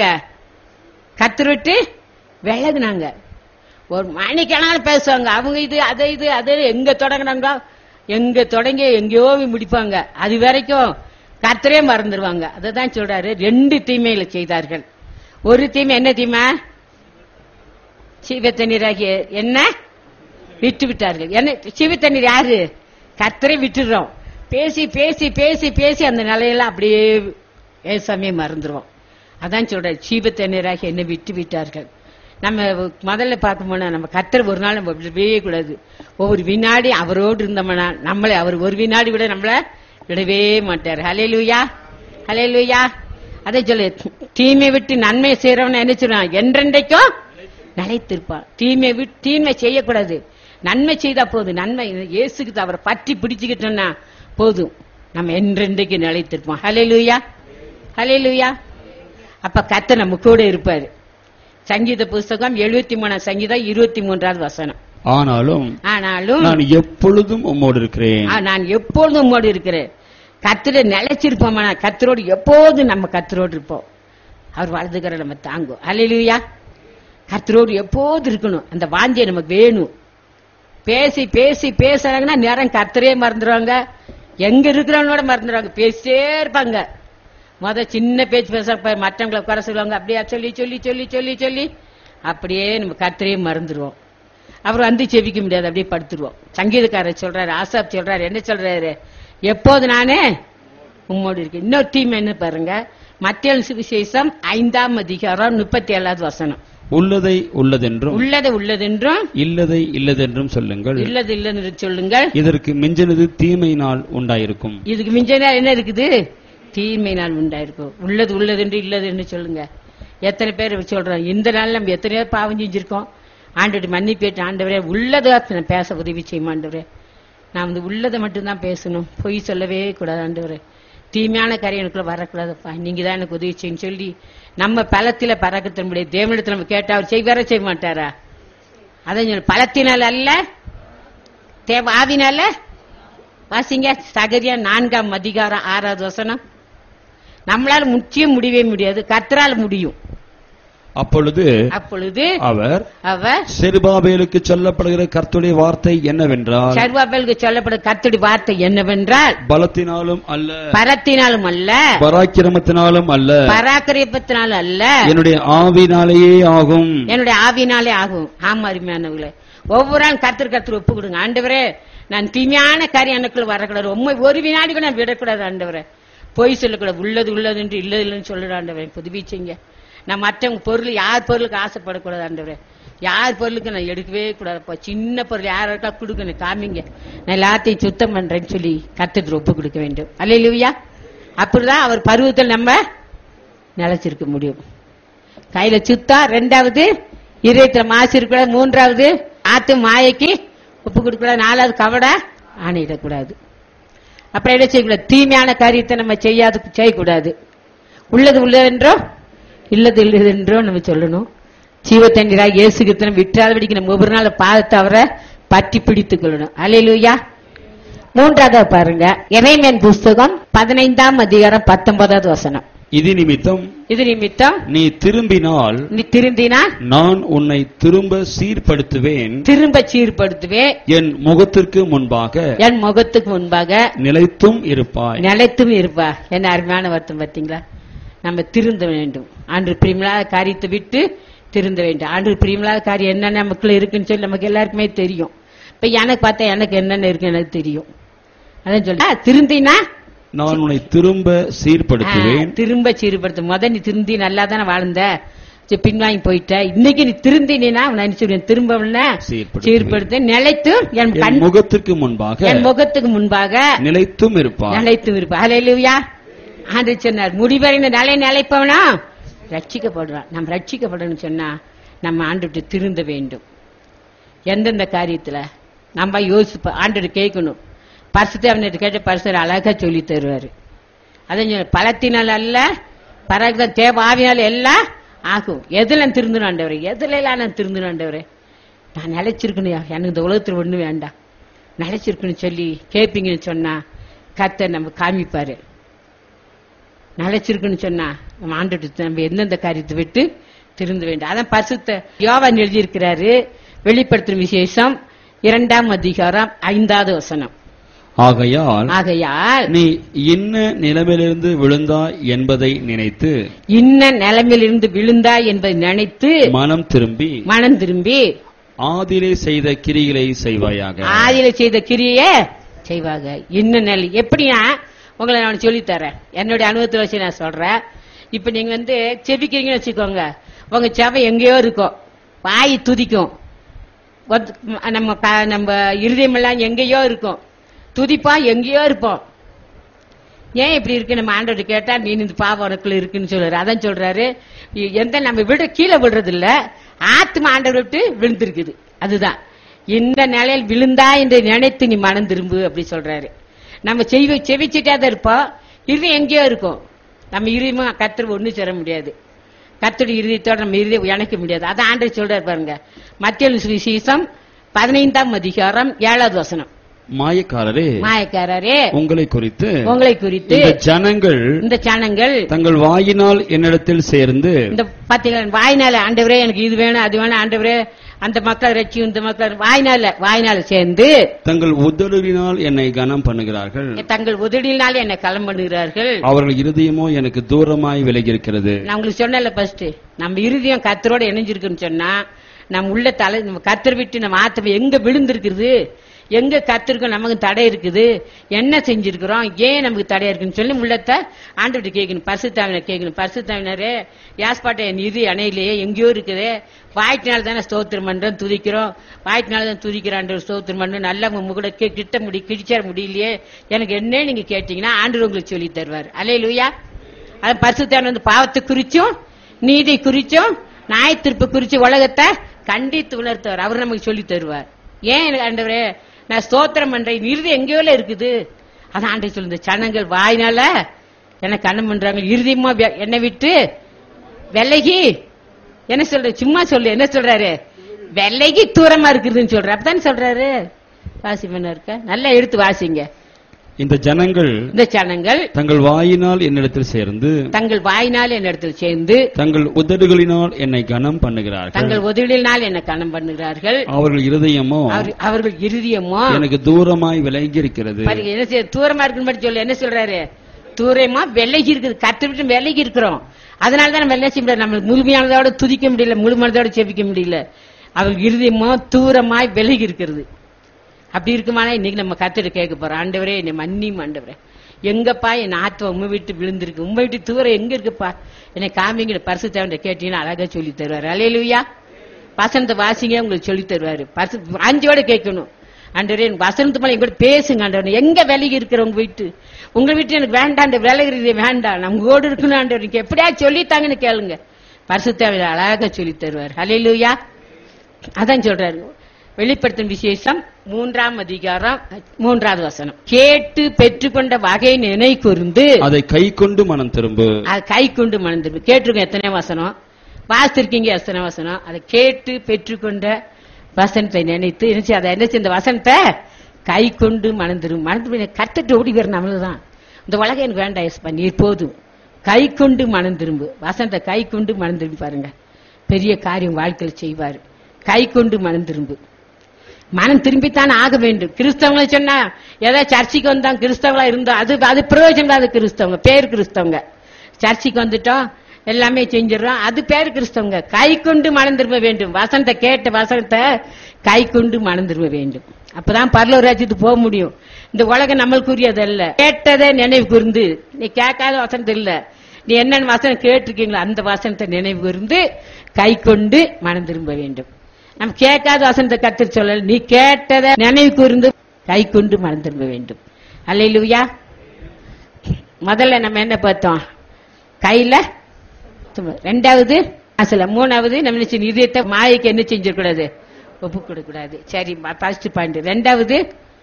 கர்த்தர் விட்டு விலகுனாங்க. ஒரு மணிக்கணக்கான பேசுவாங்க, அவங்க இது அதை இது அதை எங்க தொடங்கினாங்க, எங்க தொடங்கி எங்கேயோ போய் முடிப்பாங்க. அது வரைக்கும் கர்த்தரே மறந்துடுவாங்க. அததான் சொல்றாரு, ரெண்டு தீமைகளை செய்தார்கள். ஒரு தீமை என்ன தீமை? சீவ தண்ணீராகிய என்ன விட்டு விட்டார்கள். என்ன சீவ தண்ணீர்? யாரு? கர்த்தரை விட்டுடுறோம். பேசி பேசி பேசி பேசி அந்த நிலையெல்லாம் அப்படியே ஏசாமே மறந்துடுவோம். அதான் சொல்ற, சீவ தண்ணீராகி என்ன விட்டு விட்டார்கள். நம்ம முதல்ல பார்த்தோம்னா நம்ம கர்த்தர் ஒரு நாள் நம்ம விடவே கூடாது. ஒவ்வொரு வினாடி அவரோடு இருந்தோம்னா நம்மளை அவர் ஒரு வினாடி விட நம்மள விடவே மாட்டார். ஹல்லேலூயா, ஹல்லேலூயா. அதை சொல்லு, தீமை விட்டு நன்மை செய்யறவன என்ன சொல்றான்? என்றென்றைக்கும் நிலைத்திருப்பான். தீமை விட்டு தீமை செய்யக்கூடாது, நன்மை செய்தா போதும். நன்மை இயேசுக்கு அவரை பற்றி பிடிச்சுக்கிட்டோம்னா போதும், நம்ம என்றென்றைக்கு நிலைத்திருப்போம். ஹல்லேலூயா, ஹல்லேலூயா. அப்ப கர்த்தர் நம்ம கூட இருப்பாரு. சங்கீத புஸ்தகம் எழுபத்தி மூணாம் சங்கீதம் இருபத்தி மூன்றாவது வசனம். ஆனாலும் ஆனாலும் நான் எப்பொழுதும் உம்மோடு இருக்கிறேன். ஆ, நான் எப்பொழுதும் உம்மோடு இருக்கிறேன். கர்த்தரை நிலைச்சிருப்போம். கர்த்தரோடு எப்போதும் நம்ம கர்த்தரோடு இருப்போம். அவர் வலதுகரை நம்ம தாங்கும். ஹல்லேலூயா. கர்த்தரோடு எப்போது இருக்கணும், அந்த வாஞ்சை நமக்கு வேணும். பேசி பேசி பேசுறாங்கன்னா நேரம் கர்த்தரே மறந்துடுவாங்க, எங்க இருக்கிறவனோட மறந்துடுவாங்க. பேசிட்டே இருப்பாங்க. முத சின்ன பேச்சு பேச மற்றவங்களை குறை சொல்லுவாங்க, அப்படியே சொல்லி சொல்லி சொல்லி சொல்லி சொல்லி அப்படியே நம்ம கர்த்தரே மறந்துடுவோம். அவர் வந்து செவிக்க முடியாது, அப்படியே படுத்துருவோம். சங்கீதக்காரர் சொல்றாரு, ஆசாப் சொல்றாரு, என்ன சொல்றாரு? எப்போது நானே உம்மோடு இருக்கேன். இன்னொரு தீமை என்ன பாருங்க, மத்தேயு சுவிசேஷம் ஐந்தாம் அதிகாரம் முப்பத்தி ஏழாவது வசனம். உள்ளதை உள்ளதென்றும் உள்ளது உள்ளதென்றும் இல்லதை இல்லதென்றும் சொல்லுங்கள். இல்லது இல்லது சொல்லுங்கள். இதற்கு மிஞ்சினது தீமையினால் உண்டாயிருக்கும். இதுக்கு மிஞ்சினா என்ன இருக்குது? தீமையினால் உண்டாயிருக்கும். உள்ளது உள்ளதென்று இல்லது என்று சொல்லுங்க. எத்தனை பேர் சொல்றோம்? இந்த நாள் நம்ம எத்தனை பேர் பாவம் செஞ்சிருக்கோம். ஆண்டவரை மன்னிப்பேற்று ஆண்டவரே உள்ளதை பேச உதவி செய்யும் ஆண்டவரே. நான் வந்து உள்ளதை மட்டும்தான் பேசணும், பொய் சொல்லவே கூடாது ஆண்டவரே. தீமையான காரியம் எனக்குள்ள வரக்கூடாதுப்பா, நீங்க தான் எனக்கு உதவி செய்யும் சொல்லி நம்ம பலத்தில பறக்கத்தினுடைய தேவனிடத்தில் நம்ம கேட்டா அவர் செய்வார செய்ய மாட்டாரா? அதான் பலத்தினால் அல்ல தேவ ஆவினால. வாசிங்க சகரியா நான்காம் அதிகாரம் ஆறாவது வசனம். நம்மளால முற்றியும் முடியவே முடியாது, கர்த்தரால் முடியும். அப்பொழுது அப்பொழுது அவர் அவர் செருபாபேலுக்கு சொல்லப்படுகிற கர்த்தருடைய வார்த்தை என்னவென்றால் செருபாபேலுக்கு சொல்லப்படுகிற கர்த்தருடைய வார்த்தை என்னவென்றால் பலத்தினாலும் அல்ல, பரத்தினாலும் அல்ல, பராக்கிரமத்தினாலும் அல்ல, பராக்கிரமத்தினாலும் அல்ல, என்னுடைய ஆவினாலேயே ஆகும். என்னுடைய ஆவினாலே ஆகும். ஆமா அருமையானவர்களே, ஒவ்வொரு நாள் கர்த்தர் கர்த்தர் ஒப்பு கொடுங்க. ஆண்டவரே நான் தீமையான காரியம் எனக்குள்ள வரக்கூடாது, உண்மை ஒரு வினாடி கூட நான் விடக்கூடாது ஆண்டவரே. பொய் சொல்லக்கூடாது, உள்ளது உள்ளது என்று இல்லது இல்லைன்னு சொல்லுற ஆண்டவரே புதுப்பிச்சீங்க. நான் மற்றவங்க பொருள் யார் பொருளுக்கு ஆசைப்படக்கூடாது ஆண்டவரே. யார் பொருளுக்கு நான் எடுக்கவே கூடாதுப்பா. சின்ன பொருள் யாருக்கா கொடுக்கணும் காமிங்க, நான் எல்லாத்தையும் சுத்தம் பண்றேன்னு சொல்லி கர்த்தருக்கு ஒப்பு கொடுக்க வேண்டும். அல்லேலூயா. அப்படிதான் அவர் பருவத்தில் நம்ம நிலைச்சிருக்க முடியும். கையில சுத்தா, ரெண்டாவது இதயத்துல மாசு இருக்கக்கூடாது, மூன்றாவது ஆத்து மாயைக்கு ஒப்பு கொடுக்கூடாது, நாலாவது கவட ஆணையிடக்கூடாது. அப்புறம் என்ன செய்யக்கூடாது? தீமையான காரியத்தை நம்ம செய்யாது செய்யக்கூடாது. உள்ளது உள்ளதென்றோ இல்லது இல்லதென்றோ நம்ம சொல்லணும். ஜீவத்தண்ணீராக இயேசு கிறிஸ்துவை விட்டாதபடிக்கு நம்ம ஒவ்வொரு நாள் பாதத்தை அவரை பற்றி பிடித்துக் கொள்ளணும். அல்லேலூயா. மூன்றாவது பாருங்க, எரேமியா புஸ்தகம் பதினைந்தாம் அதிகாரம் பத்தொன்பதாவது வசனம். இது நிமித்தம் இது நிமித்தம் நீ திரும்பினால் நீ திரும்பினால் நான் உன்னை திரும்ப சீர்படுத்துவேன், திரும்ப சீர்படுத்துவேன், என் முகத்திற்கு முன்பாக என் முகத்துக்கு முன்பாக நிலைத்தும் இருப்பாய். நிலைத்தும் இருப்பா. என்ன அருமையான வருத்தம் பார்த்தீங்களா? நம்ம திருந்த வேண்டும். ஆண்டு பிரியமில்லாத காரியத்தை விட்டு திருந்த வேண்டும். ஆண்டு பிரியமில்லாத காரியம் என்னென்ன நமக்குள்ள இருக்குன்னு சொல்லி நமக்கு எல்லாருக்குமே தெரியும். இப்ப எனக்கு பார்த்தா எனக்கு என்னென்ன இருக்கு எனக்கு தெரியும். அதான் சொல்ல திருந்தினா நான் உன்னை திரும்ப சீர்படுத்துவேன். திரும்ப சீர்படுத்த முத நீ திருந்தி நல்லா தானே வாழ்ந்த, பின்வாங்கி போயிட்ட. இன்னைக்கு நீ திருந்தினா திரும்ப சீர்படுத்த நிலைத்து என் கண் முகத்திற்கு முன்பாக என் முகத்துக்கு முன்பாக நிலைத்தும் இருப்பா நிலைத்தும் இருப்பா. அல்லேலூயா. ஆண்டு சொன்னார் முடிவரைந்த நிலை நிலைப்பவனா ரட்சிக்கப்படுறான். நம்ம ரட்சிக்கப்படணும்னு சொன்னா நம்ம ஆண்டு திருந்த வேண்டும். எந்தெந்த காரியத்துல நம்ம யோசிப்ப ஆண்டு கேட்கணும். பரிசுத்த அவன்கிட்ட கேட்ட பரிசுத்தர் அழகா சொல்லி தருவாரு. அதான் பலத்தினால் அல்ல, பரக தேவ ஆவினால எல்லாம் ஆகும். எதுல நான் திருந்தணும் ஆண்டவரே, எதுல எல்லாம் நான் திருந்தணும் ஆண்டவரே. நான் நிலைச்சிருக்கணும், எனக்கு இந்த உலகத்துல ஒண்ணு வேண்டாம், நிலைச்சிருக்கணும் சொல்லி கேட்பீங்கன்னு சொன்னா கர்த்தர் நம்ம காமிப்பாரு. நிலைச்சிருக்குன்னு சொன்னா நம்ம ஆண்டுட்டு நம்ம எந்தெந்த காரியத்தை விட்டு திருந்த வேண்டும். அதான் பரிசுத்த யோவான் எழுதியிருக்கிறாரு. வெளிப்படுத்தும் விசேஷம் இரண்டாம் அதிகாரம் ஐந்தாவது வசனம். ஆகையால் ஆகையால் நீ இன்ன நிலைமையிலிருந்து விழுந்தாய் என்பதை நினைத்து இன்ன நிலைமையிலிருந்து விழுந்தாய் என்பதை நினைத்து மனம் திரும்பி மனம் திரும்பி ஆதிலே செய்த கிரிகளை செய்வாயாக. ஆதிலே செய்த கிரியை செய்வாங்க. இன்ன நிலை எப்படின்னா உங்களை நான் சொல்லித்தரேன், என்னுடைய அனுபவத்தை வச்சு நான் சொல்றேன். இப்ப நீங்க வந்து செபிக்கிறீங்கன்னு வச்சுக்கோங்க, உங்க செவை எங்கேயோ இருக்கும், வாய் துதிக்கும், நம்ம நம்ம இருதயமெல்லாம் எங்கேயோ இருக்கும், துதிப்பா எங்கேயோ இருப்போம். ஏன் இப்படி இருக்கு? நம்ம ஆண்டவர்கிட்ட கேட்டா நீ இந்த பாவம் உனக்குள்ள இருக்குன்னு சொல்றாரு. அதான் சொல்றாரு, எந்த நம்ம விட கீழே விடுறது இல்ல, ஆத்மா ஆண்டவர் விட்டு விழுந்திருக்குது. அதுதான் இந்த நிலையில் விழுந்தா என்று நினைத்து நீ மனம் திரும்பு அப்படி சொல்றாரு. நம்ம செவி செவிச்சுட்டே தான் இருப்போம், இருதயம் எங்கேயோ இருக்கும். நம்ம இருதயமும் கர்த்தர் ஒண்ணு சேர முடியாது, கர்த்தருடைய இருதயத்தோட நம்ம இருதயம் இணைக்க முடியாது. அதான் ஆண்டவர் சொல்றாரு பாருங்க, மத்தேயு சுவிசேஷம் பதினைந்தாம் அதிகாரம் ஏழாவது வசனம். மாயக்காரரே மாயக்காரரே உங்களை குறித்து உங்களை குறித்து இந்த ஜனங்கள் இந்த ஜனங்கள் தங்கள் வாயினால் என்னிடத்தில் சேர்ந்து இந்த பாத்தீங்களா வாயினால ஆண்டவரே எனக்கு இது வேணும் அது வேணும் ஆண்டவரே அந்த மக்கள் ரட்சி இந்த மக்கள் வாயினால வாயினால சேர்ந்து தங்கள் உதடுகளினால் என்னை கனம் பண்ணுகிறார்கள், தங்கள் உதடியினால் என்னை களம் பண்ணுகிறார்கள், அவர்கள் இருதயமோ எனக்கு தூரமாய் விலகி இருக்கிறது. நான் உங்களுக்கு சொன்னல ஃபர்ஸ்ட், நம்ம இருதயம் கர்த்தரோட இணைஞ்சிருக்குன்னு சொன்னா நம்ம உள்ள தலை நம்ம கர்த்தர் விட்டு நம்ம ஆத்மா எங்க விழுந்திருக்கிறது, எங்க கத்திருக்கோம், நமக்கு தடை இருக்குது, என்ன செஞ்சிருக்கிறோம், ஏன் நமக்கு தடையா இருக்குன்னு சொல்லி உள்ளத்தை ஆண்டவர்கிட்ட கேட்கணும். பரிசுத்தாவினர் கேட்கணும். பரிசுத்தாவினரே, யாஸ்பாட்டை என் இறுதி அணையிலேயே எங்கேயோ இருக்குது, வாய்ட்டினால தானே ஸ்தோத்திரம் பண்றோம், துதிக்கிறோம், வாய்ட்டினால தான் துதிக்கிறான் ஸ்தோத்திரம் பண்றோம், நல்லா கூட கிட்ட முடி கிழிச்சார முடியலையே, எனக்கு என்ன நீங்க கேட்டீங்கன்னா ஆண்டவர் உங்களுக்கு சொல்லி தருவார். அல்லேலூயா. அது பரிசுத்தாவினர் வந்து பாவத்தை குறிச்சும் நீதி குறிச்சும் நியாய தீர்ப்பு குறிச்சு உலகத்தை கண்டித்து உணர்த்துவார். அவர் நமக்கு சொல்லி தருவார். ஏன் ஆண்டவரே நான் ஸ்தோத்திரம் பண்றேன், இறுதி எங்கேயோ இருக்குது, அதான் ஆண்டவர் சொல்லுங்க, சனங்கள் வாயினால என்ன கண்ணம் பண்றாங்க, இறுதியமா என்னை விட்டு விலகி என்ன சொல்ற, சும்மா சொல்லு, என்ன சொல்றாரு, விலகி தூரமா இருக்குதுன்னு சொல்ற, அப்பதான் சொல்றாரு. வாசி பண்ண இருக்க நல்லா எடுத்து வாசிங்க. இந்த ஜனங்கள் இந்த ஜனங்கள் தங்கள் வாயினால் என்னிடத்தில் சேர்ந்து தங்கள் வாயினால் என்னிடத்தில் சேர்ந்து தங்கள் உதடுகளினால் என்னை கனம் பண்ணுகிறார்கள். தங்கள் உதடுகளினால் என்னை கனம் பண்ணுகிறார்கள். அவர்கள் இருதயமோ அவர்கள் இருதயமோ எனக்கு தூரமாய் விலகி இருக்கிறது. என்ன செய்ய, தூரமா இருக்குன்னு சொல்லி என்ன சொல்றாரு, தூரமா விலகி இருக்குது, கத்து விட்டு விலகி இருக்கிறோம். அதனாலதான் நம்ம என்ன செய்ய முடியாது, நம்ம முழுமையானதோட துதிக்க முடியல, முழுமையானதோட செபிக்க முடியல. அவர்கள் இருதயமோ தூரமாய் விலகி இருக்கிறது. அப்படி இருக்குமானா இன்னைக்கு நம்ம கத்திட்டு கேட்க போறோம், ஆண்டவரே என்னை மன்னியும் ஆண்டவரே, எங்கப்பா என் ஆத்மா உண்மை விட்டு விழுந்திருக்கு, உண்மை விட்டு தூரம் எங்க இருக்குப்பா, என்னை காமிங்கிற பரிசுத்தவன் கேட்டீங்கன்னா அழகா சொல்லி தருவாரு. அல்லேலூயா. வசனத்தை வாசிங்க, உங்களுக்கு சொல்லி தருவாரு. பரிசு அஞ்சோட கேட்கணும், ஆண்டவரே வசனத்து மேல எங்கூட பேசுங்க ஆண்டவரே, எங்க விலகி இருக்கிற உங்க வீட்டு, உங்க வீட்டு எனக்கு வேண்டாம், விலகிறது வேண்டாம், நம்ம கூட இருக்கணும் ஆண்டவர், எப்படியா சொல்லித்தாங்கன்னு கேளுங்க, பரிசுத்தவன் அழகா சொல்லி தருவார். அல்லேலூயா. அதான் சொல்றாரு. வெளிப்படுத்தும் விசேஷம் மூன்றாம் அதிகாரம் மூன்றாவது வசனம், கேட்டு பெற்றுக்கொண்ட வகை நினை கூர்ந்து அதை கை கொண்டு மனம் திரும்பு. அதை கை கொண்டு மனம் திரும்பு. கேட்டிருக்கோம் எத்தனை வசனம் வாசித்திருக்கீங்க, எத்தனை வசனம். அதை கேட்டு பெற்றுக்கொண்ட வசனத்தை நினைத்து நினைச்சு அதை என்ன இந்த வசனத்தை கை கொண்டு மனம் திரும்பு. மனம் திரும்ப கத்துட்டு ஓடி வர நம்மளுதான். இந்த உலகம் எனக்கு வேண்டாம் எஸ்பா, நீர் போதும், கை கொண்டு மனம் திரும்பு. வசனத்தை கை கொண்டு மனம் திரும்பி பாருங்க, பெரிய காரியம் வாழ்க்கையில் செய்வாரு. கை கொண்டு மனம் திரும்பு. மனம் திரும்பித்தான் ஆக வேண்டும். கிறிஸ்தவங்களை சொன்னா ஏதோ சர்ச்சைக்கு வந்தாங்க, கிறிஸ்தவங்களா இருந்தோம், அது அது பிரயோஜனம் தான். அது கிறிஸ்தவங்க பேர் கிறிஸ்தவங்க, சர்ச்சைக்கு வந்துட்டோம் எல்லாமே செஞ்சிடறோம், அது பேர் கிறிஸ்தவங்க. கை கொண்டு மனம் திரும்ப வேண்டும். வசனத்தை கேட்ட வசனத்தை கை கொண்டு மனம் திரும்ப வேண்டும். அப்பதான் பரலோக ராஜ்யத்துக்கு போக முடியும். இந்த உலகம் நம்மளுக்குரியது அல்ல. கேட்டதை நினைவு கூர்ந்து, நீ கேட்காத வசனத்தை இல்ல, நீ என்னென்ன வசனம் கேட்டிருக்கீங்களோ அந்த வசனத்தை நினைவு கூர்ந்து கை கொண்டு மனம் திரும்ப வேண்டும். நம்ம கேட்காத வசனத்தை கர்த்தர் சொல்லல, நீ கேட்டதை நினைவு கூர்ந்து கை கொண்டு மனம் திரும்ப வேண்டும். அல்லேலூயா. முதல்ல நம்ம என்ன பார்த்தோம், கையில. ரெண்டாவது அசல. மூணாவது நம்ம இதயத்தை மாயைக்கு என்ன செஞ்சிடக்கூடாது, ஒப்பு கொடுக்கூடாது. சரி, ஃபர்ஸ்ட் பாயிண்ட். ரெண்டாவது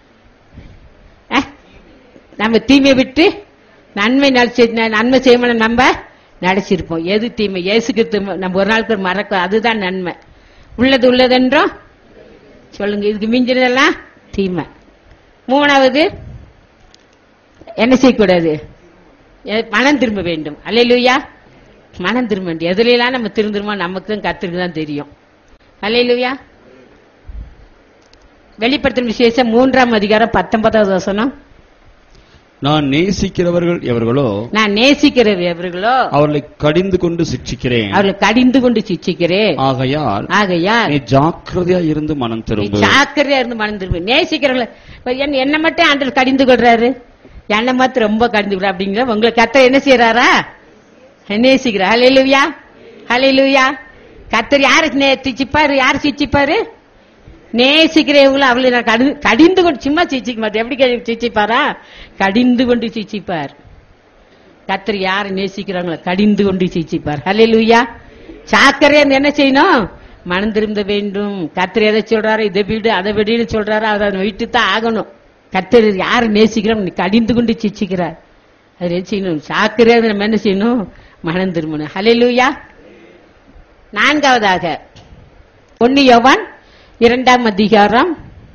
நம்ம தீமை விட்டு நன்மை நடிச்சு நன்மை செய்யணும், நம்ம நடிச்சிருப்போம். எது தீமை, இயேசுக்கு நம்ம ஒரு நாளுக்கு மறக்க, அதுதான் நன்மை. உள்ளது உள்ளதென்றோம் சொல்லுங்க, இதுக்கு மிஞ்சினதெல்லாம் தீமை. மூணாவது என்ன செய்யக்கூடாது, மனம் திரும்ப வேண்டும். அல்லேலூயா. மனம் திரும்ப வேண்டும். எதுலாம் நம்ம திருந்துருமோ நமக்கு கர்த்தருக்கு தான் தெரியும். அல்லேலூயா. வெளிப்படுத்தும் விசேஷம் மூன்றாம் அதிகாரம் பத்தொன்பதாவது வசனம், நான் நேசிக்கிறவர்கள் எவர்களோ நான் நேசிக்கிறவர் எவர்களோ அவர்களை கடிந்து கொண்டு சிட்சிக்கிறேன், அவர்களை கடிந்து கொண்டு சிட்சிக்கிறேன். ஆகையால் ஆகையால் நீ ஜாக்கிரதையா இருந்து மனம் திரும்பு. ஜாக்கிரதையா இருந்து மனம் திரும்பு. நேசிக்கிறவங்களை என்ன மட்டும் ஆண்டவர் கடிந்து கொள்றாரு, என்ன மாத்திரம் ரொம்ப கடிந்து கொள்ற அப்படிங்கிற உங்களை கர்த்தர் என்ன செய்யறாரா, நேசிக்கிறார். ஹல்லேலூயா. ஹல்லேலூயா. கர்த்தர் யாருக்கு சிச்சிப்பாரு, யாரு சிச்சிப்பாரு, நேசிக்கிறவங்களும் அவளை நான் கடிந்து கொண்டு, சும்மா சிச்சிக்க மாட்டேன், எப்படி சிச்சிப்பாரா, கடிந்து கொண்டு சிச்சிப்பார். கர்த்தர் யாரை நேசிக்கிறாங்களோ கடிந்து கொண்டு சிச்சிப்பார். ஹல்லேலூயா. சாக்கரையா என்ன செய்யணும், மனம் திரும்ப வேண்டும். கர்த்தர் எதை சொல்றாரு, இதை வீடு அதை வீடுன்னு சொல்றாரு, அதை விட்டு தான் ஆகணும். கர்த்தர் யாரை நேசிக்கிறோம் கடிந்து கொண்டு சிச்சிக்கிறார், அது என்ன செய்யணும், சாக்கரையா நம்ம என்ன செய்யணும், மனம் திரும்பணும். ஹல்லேலூயா. நான்காவதாக ஒன்னு யோவான் இரண்டாம் அதிகாரம்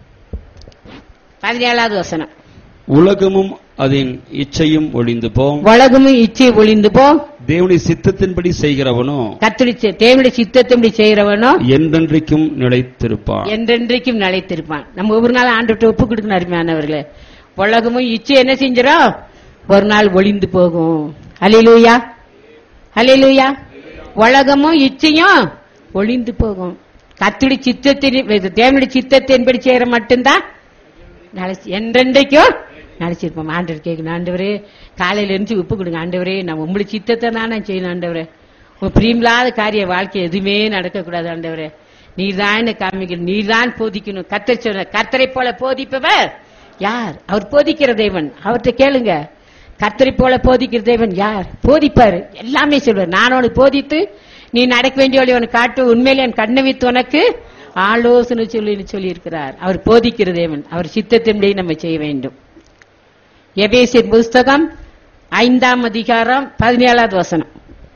பதினேழாவது வசனம், உலகமும் அதன் இச்சையும் ஒளிந்து போம், உலகமும் இச்சை ஒளிந்து போம், தேவனுடைய சித்தத்தின்படி செய்கிறவனோ கர்த்தருடைய தேவனுடைய சித்தத்தின்படி செய்கிறவனோ என்றென்றைக்கும் நிலைத்திருப்பான். என்றென்றைக்கும் நிலைத்திருப்பான். நம்ம ஒவ்வொரு நாள் ஆண்டவர்கிட்ட ஒப்பு கொடுக்கணும். அருமையானவர்களே, உலகமும் இச்சை என்ன செஞ்சிடும், ஒரு நாள் ஒளிந்து போகும். அல்லேலூயா. அல்லேலூயா. உலகமும் இச்சையும் ஒளிந்து போகும். கர்த்தருடைய சித்தத்தின் தேவனுடைய சித்தத்தின்படி செய்யற மட்டும்தான் நினைச்சு என்றென்றைக்கும் நினைச்சிருப்போம். ஆண்டவர் கேட்கணும், ஆண்டவரே காலையில இருந்து உப்பு கொடுங்க ஆண்டவரே, நான் உங்களுக்கு சித்தத்தை தான் நான் செய்யணும் ஆண்டவரே, உங்க பிரியமில்லாத காரிய வாழ்க்கை எதுவுமே நடக்கக்கூடாது ஆண்டவரே, நீர்தான் காமிக்கணும், நீர்தான் போதிக்கணும். கர்த்தர் சொன்ன கர்த்தரை போல போதிப்பவர் யார்? அவர் போதிக்கிற தேவன். அவர்கிட்ட கேளுங்க, கர்த்தரை போல போதிக்கிற தேவன் யார்? போதிப்பாரு, எல்லாமே சொல்வார். நான் உனக்கு போதித்து நீ நடக்க வேண்டிய வழி உனக்கு காட்டு, உண்மையிலே என் கண்ணை வைத்து உனக்கு ஆலோசனை சொல்லி சொல்லி இருக்கிறார். அவர் போதிக்கிற தேவன். அவர் சித்தத்தின்படி நம்ம செய்ய வேண்டும். எபேசியர் புஸ்தகம் ஐந்தாம் அதிகாரம் பதினேழாவது வசனம்.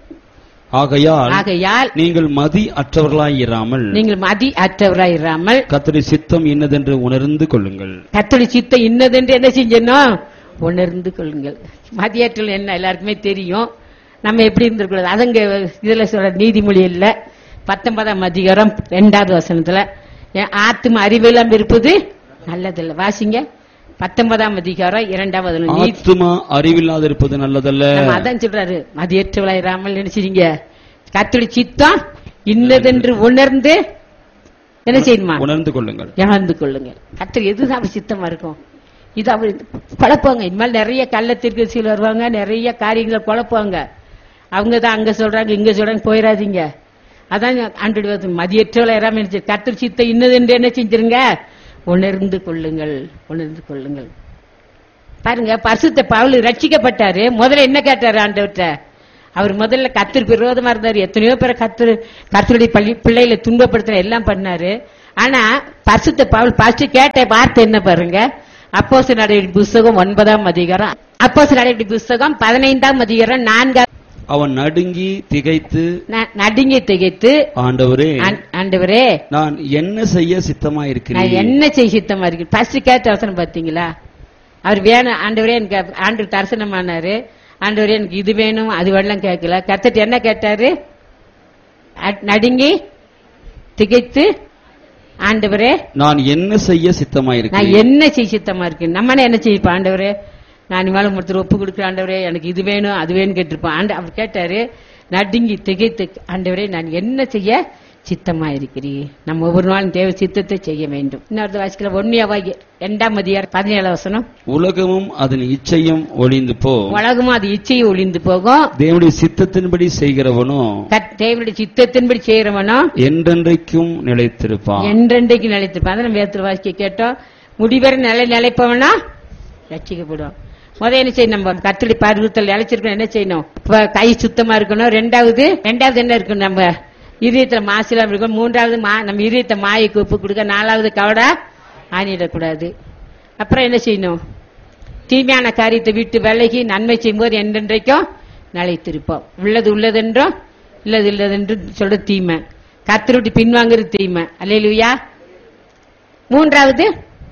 ஆகையால் ஆகையால் நீங்கள் மதி அற்றவர்களாய் இராமல் நீங்கள் மதி அற்றவராய் இராமல் கர்த்தருடைய சித்தம் இன்னதென்று உணர்ந்து கொள்ளுங்கள். கர்த்தருடைய சித்தம் இன்னதென்று என்ன செஞ்சணும்? உணர்ந்து கொள்ளுங்கள். மதியாற்றல் என்ன எல்லாருக்குமே தெரியும். நம்ம எப்படி இருந்திருக்கூடாது அதுங்க இதுல சொல்ற நீதிமொழி இல்ல பத்தொன்பதாம் அதிகாரம் இரண்டாவது வசனத்துல ஆத்தும அறிவெல்லாம் இருப்பது நல்லதில்ல. வாசிங்க பத்தொன்பதாம் அதிகாரம் இரண்டாவது. ஆத்துமா அறிவில்லாத இருப்பது நல்லதல்ல. அதான் சொல்றாரு, மதியற்றவளாயிராமல் நினைச்சிருங்க, கர்த்தருடைய சித்தம் இன்னதென்று உணர்ந்து என்ன செய்யணுமா? உணர்ந்து கொள்ளுங்கள். உணர்ந்து கொள்ளுங்கள். கர்த்தர் எதுதான் அவர் சித்தமா இருக்கும் இது அவர் குழப்பாங்க. இனிமேல் நிறைய கள்ளத்திற்கு சில வருவாங்க, நிறைய காரியங்களை குழப்பாங்க. அவங்க தான் அங்க சொல்றாங்க இங்க சொல்றாங்க, போயிடாதீங்க. அதான் ஆண்டு மதியற்றவளாயிராம நினைச்சு கர்த்தர் சித்தம் இன்னதென்று என்ன செஞ்சிருங்க? உணர்ந்து கொள்ளுங்கள், உணர்ந்து கொள்ளுங்கள். பாருங்க, பரிசுத்த பவுல் ரட்சிக்கப்பட்டாரு. முதல்ல என்ன கேட்டாரு ஆண்டவர்கிட்ட? அவர் முதல்ல கர்த்தருக்கு விரோதமா இருந்தாரு. எத்தனையோ பேரை கர்த்தர் கர்த்தருடைய பள்ளி பிள்ளைகளை துன்பப்படுத்த எல்லாம் பண்ணாரு. ஆனா பரிசுத்த பவுல் ஃபர்ஸ்ட் கேட்ட வார்த்தை என்ன பாருங்க? அப்போஸ்தலர் நடவடிக்கை புஸ்தகம் ஒன்பதாம் அதிகாரம், அப்போஸ்தலர் நடவடிக்கை புஸ்தகம் பதினைந்தாம் அதிகாரம் நான்காம். அவன் நடுங்கி திகைத்து நடுங்கி திகைத்து ஆண்டவரே ஆண்டவரே நான் என்ன செய்ய சித்தமா இருக்கிறேன், நான் என்ன செய்ய சித்தமா இருக்கேன். ஃபர்ஸ்ட் கேட்ட வசனம் பாத்தீங்களா? அவர் வேணும் ஆண்டவரே எனக்கு ஆண்டு தரிசனமானாரு, ஆண்டவரே எனக்கு இது வேணும் அது வேணும் கேட்கல. கர்த்தர் என்ன கேட்டாரு? நடுங்கி திகைத்து ஆண்டவரே நான் என்ன செய்ய சித்தமா இருக்கேன், நான் என்ன செய்ய சித்தமா இருக்கேன். நம்ம என்ன செய்யப்பா ஆண்டவரே, நான் மேல ஒருத்தர் ஒப்பு கொடுக்குற ஆண்டவரே எனக்கு இது வேணும் அது வேணும் கேட்டிருப்பான். ஆண்டு அவர் கேட்டாரு நடுங்கி திகைத்து ஆண்டவரே நான் என்ன செய்ய சித்தமா இருக்கிறீர். நம்ம ஒவ்வொரு நாளும் தேவ சித்தத்தை செய்ய வேண்டும். இன்னொரு வாசிக்கல ஒன்னியாவாகி இரண்டாம் அதிகாரம் பதினேழாம் வசனம். உலகமும் அதன் இச்சையும் ஒளிந்து போ, உலகமும் அது இச்சையும் ஒளிந்து போகும், தேவனுடைய சித்தத்தின்படி செய்கிறவனோ தேவனுடைய சித்தத்தின்படி செய்கிறவனோ என்றென்றைக்கும் நிலைத்திருப்பான், என்றென்றைக்கும் நிலைத்திருப்பான். அதை நம்ம வேத்திர வாசிக்க கேட்டோம். முடிவரை நிலை நிலைப்பவனா ரட்சிக்கப்படும். முதல் என்ன செய்யணும்? நம்ம கர்த்தருடைய பரிசுத்தல் நிலைச்சிருக்கணும். என்ன செய்யணும்? கை சுத்தமா இருக்கணும். ரெண்டாவது ரெண்டாவது என்ன இருக்கணும்? நம்ம இதயத்துல மாசிலாம் இருக்கணும். மூன்றாவது நம்ம இதயத்தை மாயைக்கு ஒப்பு கொடுக்க. நாலாவது கவடா ஆணிடக்கூடாது. அப்புறம் என்ன செய்யணும்? தீமையான காரியத்தை விட்டு விலகி நன்மை செய்யும் போது என்றென்றைக்கும் நிலைத்திருப்போம். உள்ளது உள்ளதென்றும் இல்லது இல்லதென்று சொல்ற தீமை, கர்த்தரை விட்டு பின்வாங்குறது தீமை. அல்லேலூயா. மூன்றாவது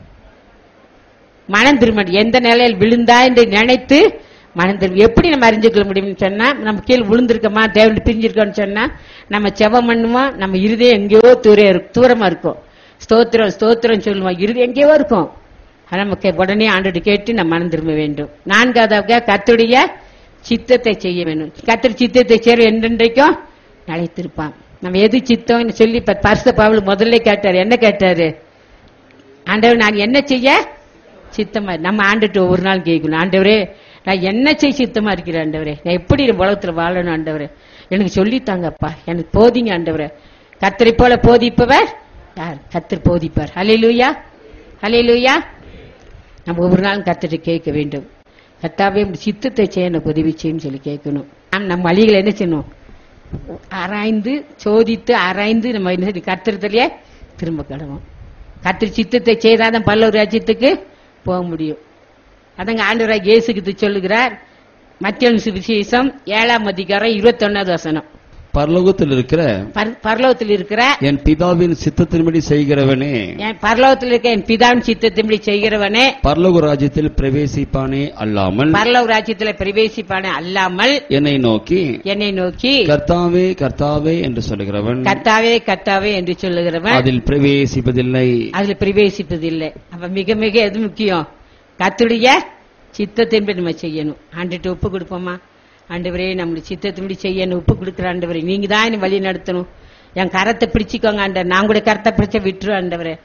மனம் திரும்ப. எந்த நிலையில் விழுந்தா என்று நினைத்து மனம் திரும்ப. எப்படி நம்ம அறிஞ்சுக்கொள்ள முடியும்னு சொன்னா, நம்ம கீழே விழுந்திருக்கோமா தேவன் பிரிஞ்சிருக்கோம்னு சொன்னா நம்ம செவம் பண்ணுவோம். நம்ம இருதயம் எங்கேயோ தூர தூரமா இருக்கும். ஸ்தோத்திரம் ஸ்தோத்திரம் சொல்லுவோம், இருதயம் எங்கேயோ இருக்கும். நமக்கு உடனே ஆண்டோடு கேட்டு நம்ம மனம் திரும்ப வேண்டும். நான்காவதாக கர்த்தருடைய சித்தத்தை செய்ய வேண்டும். கர்த்தர் சித்தத்தை செய்ய என்றென்றைக்கும் நிலைத்திருப்பான். நம்ம எது சித்தம் சொல்லி பரிசுத்த பவுல் முதல்ல கேட்டாரு. என்ன கேட்டாரு? ஆண்டவர் நான் என்ன செய்ய சித்தமா. நம்ம ஆண்டுட்டு ஒவ்வொரு நாள் கேட்கணும், ஆண்டவரே நான் என்ன செய்ய சித்தமா இருக்கிறேன் ஆண்டவரே, நான் எப்படி உலகத்துல வாழணும் ஆண்டவரே, எனக்கு சொல்லித்தாங்கப்பா, எனக்கு போதிங்க ஆண்டவரே. கர்த்தரை போல போதிப்பவர் யார்? கர்த்தர் போதிப்பார். ஹல்லேலூயா, ஹல்லேலூயா. நம்ம ஒவ்வொரு நாளும் கர்த்தரை கேட்க வேண்டும். கர்த்தாவே சித்தத்தை செய்ய எனக்கு உதவி செய்யும் சொல்லி கேட்கணும். நம்ம வழிகளை என்ன செய்யணும்? ஆராய்ந்து சோதித்து ஆராய்ந்து நம்ம என்ன கர்த்தரத்திலேயே திரும்ப கடவோம். கர்த்தர் சித்தத்தை செய்தாதான் பல்லவர் ராஜ்யத்துக்கு போக முடியும். அதங்க ஆண்டவராக இயேசுக்கு சொல்லுகிறார். மத்தேயு சுவிசேஷம் ஏழாம் அதிகாரம் இருபத்தி ஒன்னாவது வசனம். பரலோகத்தில் இருக்கிற பரலோகத்தில் இருக்கிற என் பிதாவின் சித்தத்தின்படி செய்கிறவனே, என் பரலோகத்தில் இருக்க என் பிதாவின் சித்தத்தின்படி செய்கிறவனே பரலோக ராஜ்யத்தில் பிரவேசிப்பானே அல்லாமல் பரலோக ராஜ்யத்தில் பிரவேசிப்பானே அல்லாமல் என்னை நோக்கி என்னை நோக்கி கர்த்தாவே கர்த்தாவே என்று சொல்லுகிறவன் கர்த்தாவே கர்த்தாவே என்று சொல்லுகிறவன் அதில் பிரவேசிப்பதில்லை, அதில் பிரவேசிப்பதில்லை. அப்ப மிக மிக எது முக்கியம்? கர்த்தருடைய சித்தத்தின்படி நம்ம செய்யணும். ஆண்டுட்டு ஒப்பு கொடுப்போமா? ஆண்டவரே நம்மளுடைய சித்தத்தின்படி செய்யணும் ஒப்பு கொடுக்குற ஆண்டவரே, நீங்க தான் என்ன வழி நடத்தணும். என் கரத்தை பிடிச்சிக்கோங்க ஆண்டவர். நான் கூட கரத்தை பிடிச்ச விட்டுரு ஆண்டவரே.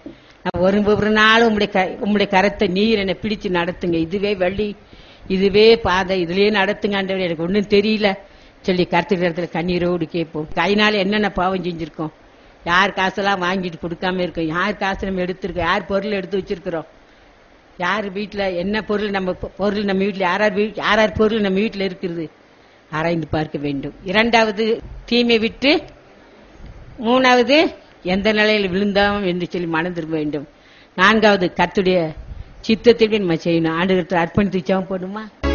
நான் ஒரு ஒரு நாளும் உங்களுடைய க- உம்முடைய கரத்தை நீர் என்னை பிடிச்சு நடத்துங்க, இதுவே வழி, இதுவே பாதை, இதுலயே நடத்துங்க ஆண்டவரே, எனக்கு ஒண்ணும் தெரியல சொல்லி கருத்துக்கிற இடத்துல கண்ணீரோடு கேட்போம். கையினால என்னென்ன பாவம் செஞ்சிருக்கோம், யார் காசெல்லாம் வாங்கிட்டு கொடுக்காம இருக்கோம், யார் காசு நம்ம எடுத்திருக்கோம், யார் பொருள் எடுத்து வச்சிருக்கிறோம், யார் வீட்டுல என்ன பொருள், நம்ம பொ- பொருள் நம்ம வீட்டுல யார் யார் வீ- யார் யார் பொருள் நம்ம வீட்டுல இருக்குது ஆராய்ந்து பார்க்க வேண்டும். இரண்டாவது தீமை விட்டு, மூணாவது எந்த நிலையில் விழுந்தோம் என்று சொல்லி மனம் திரும்ப வேண்டும். நான்காவது கர்த்தருடைய சித்தத்திற்கு நம்ம செய்யணும். ஆண்டு அர்ப்பணித்து ஜெபம் போடுமா.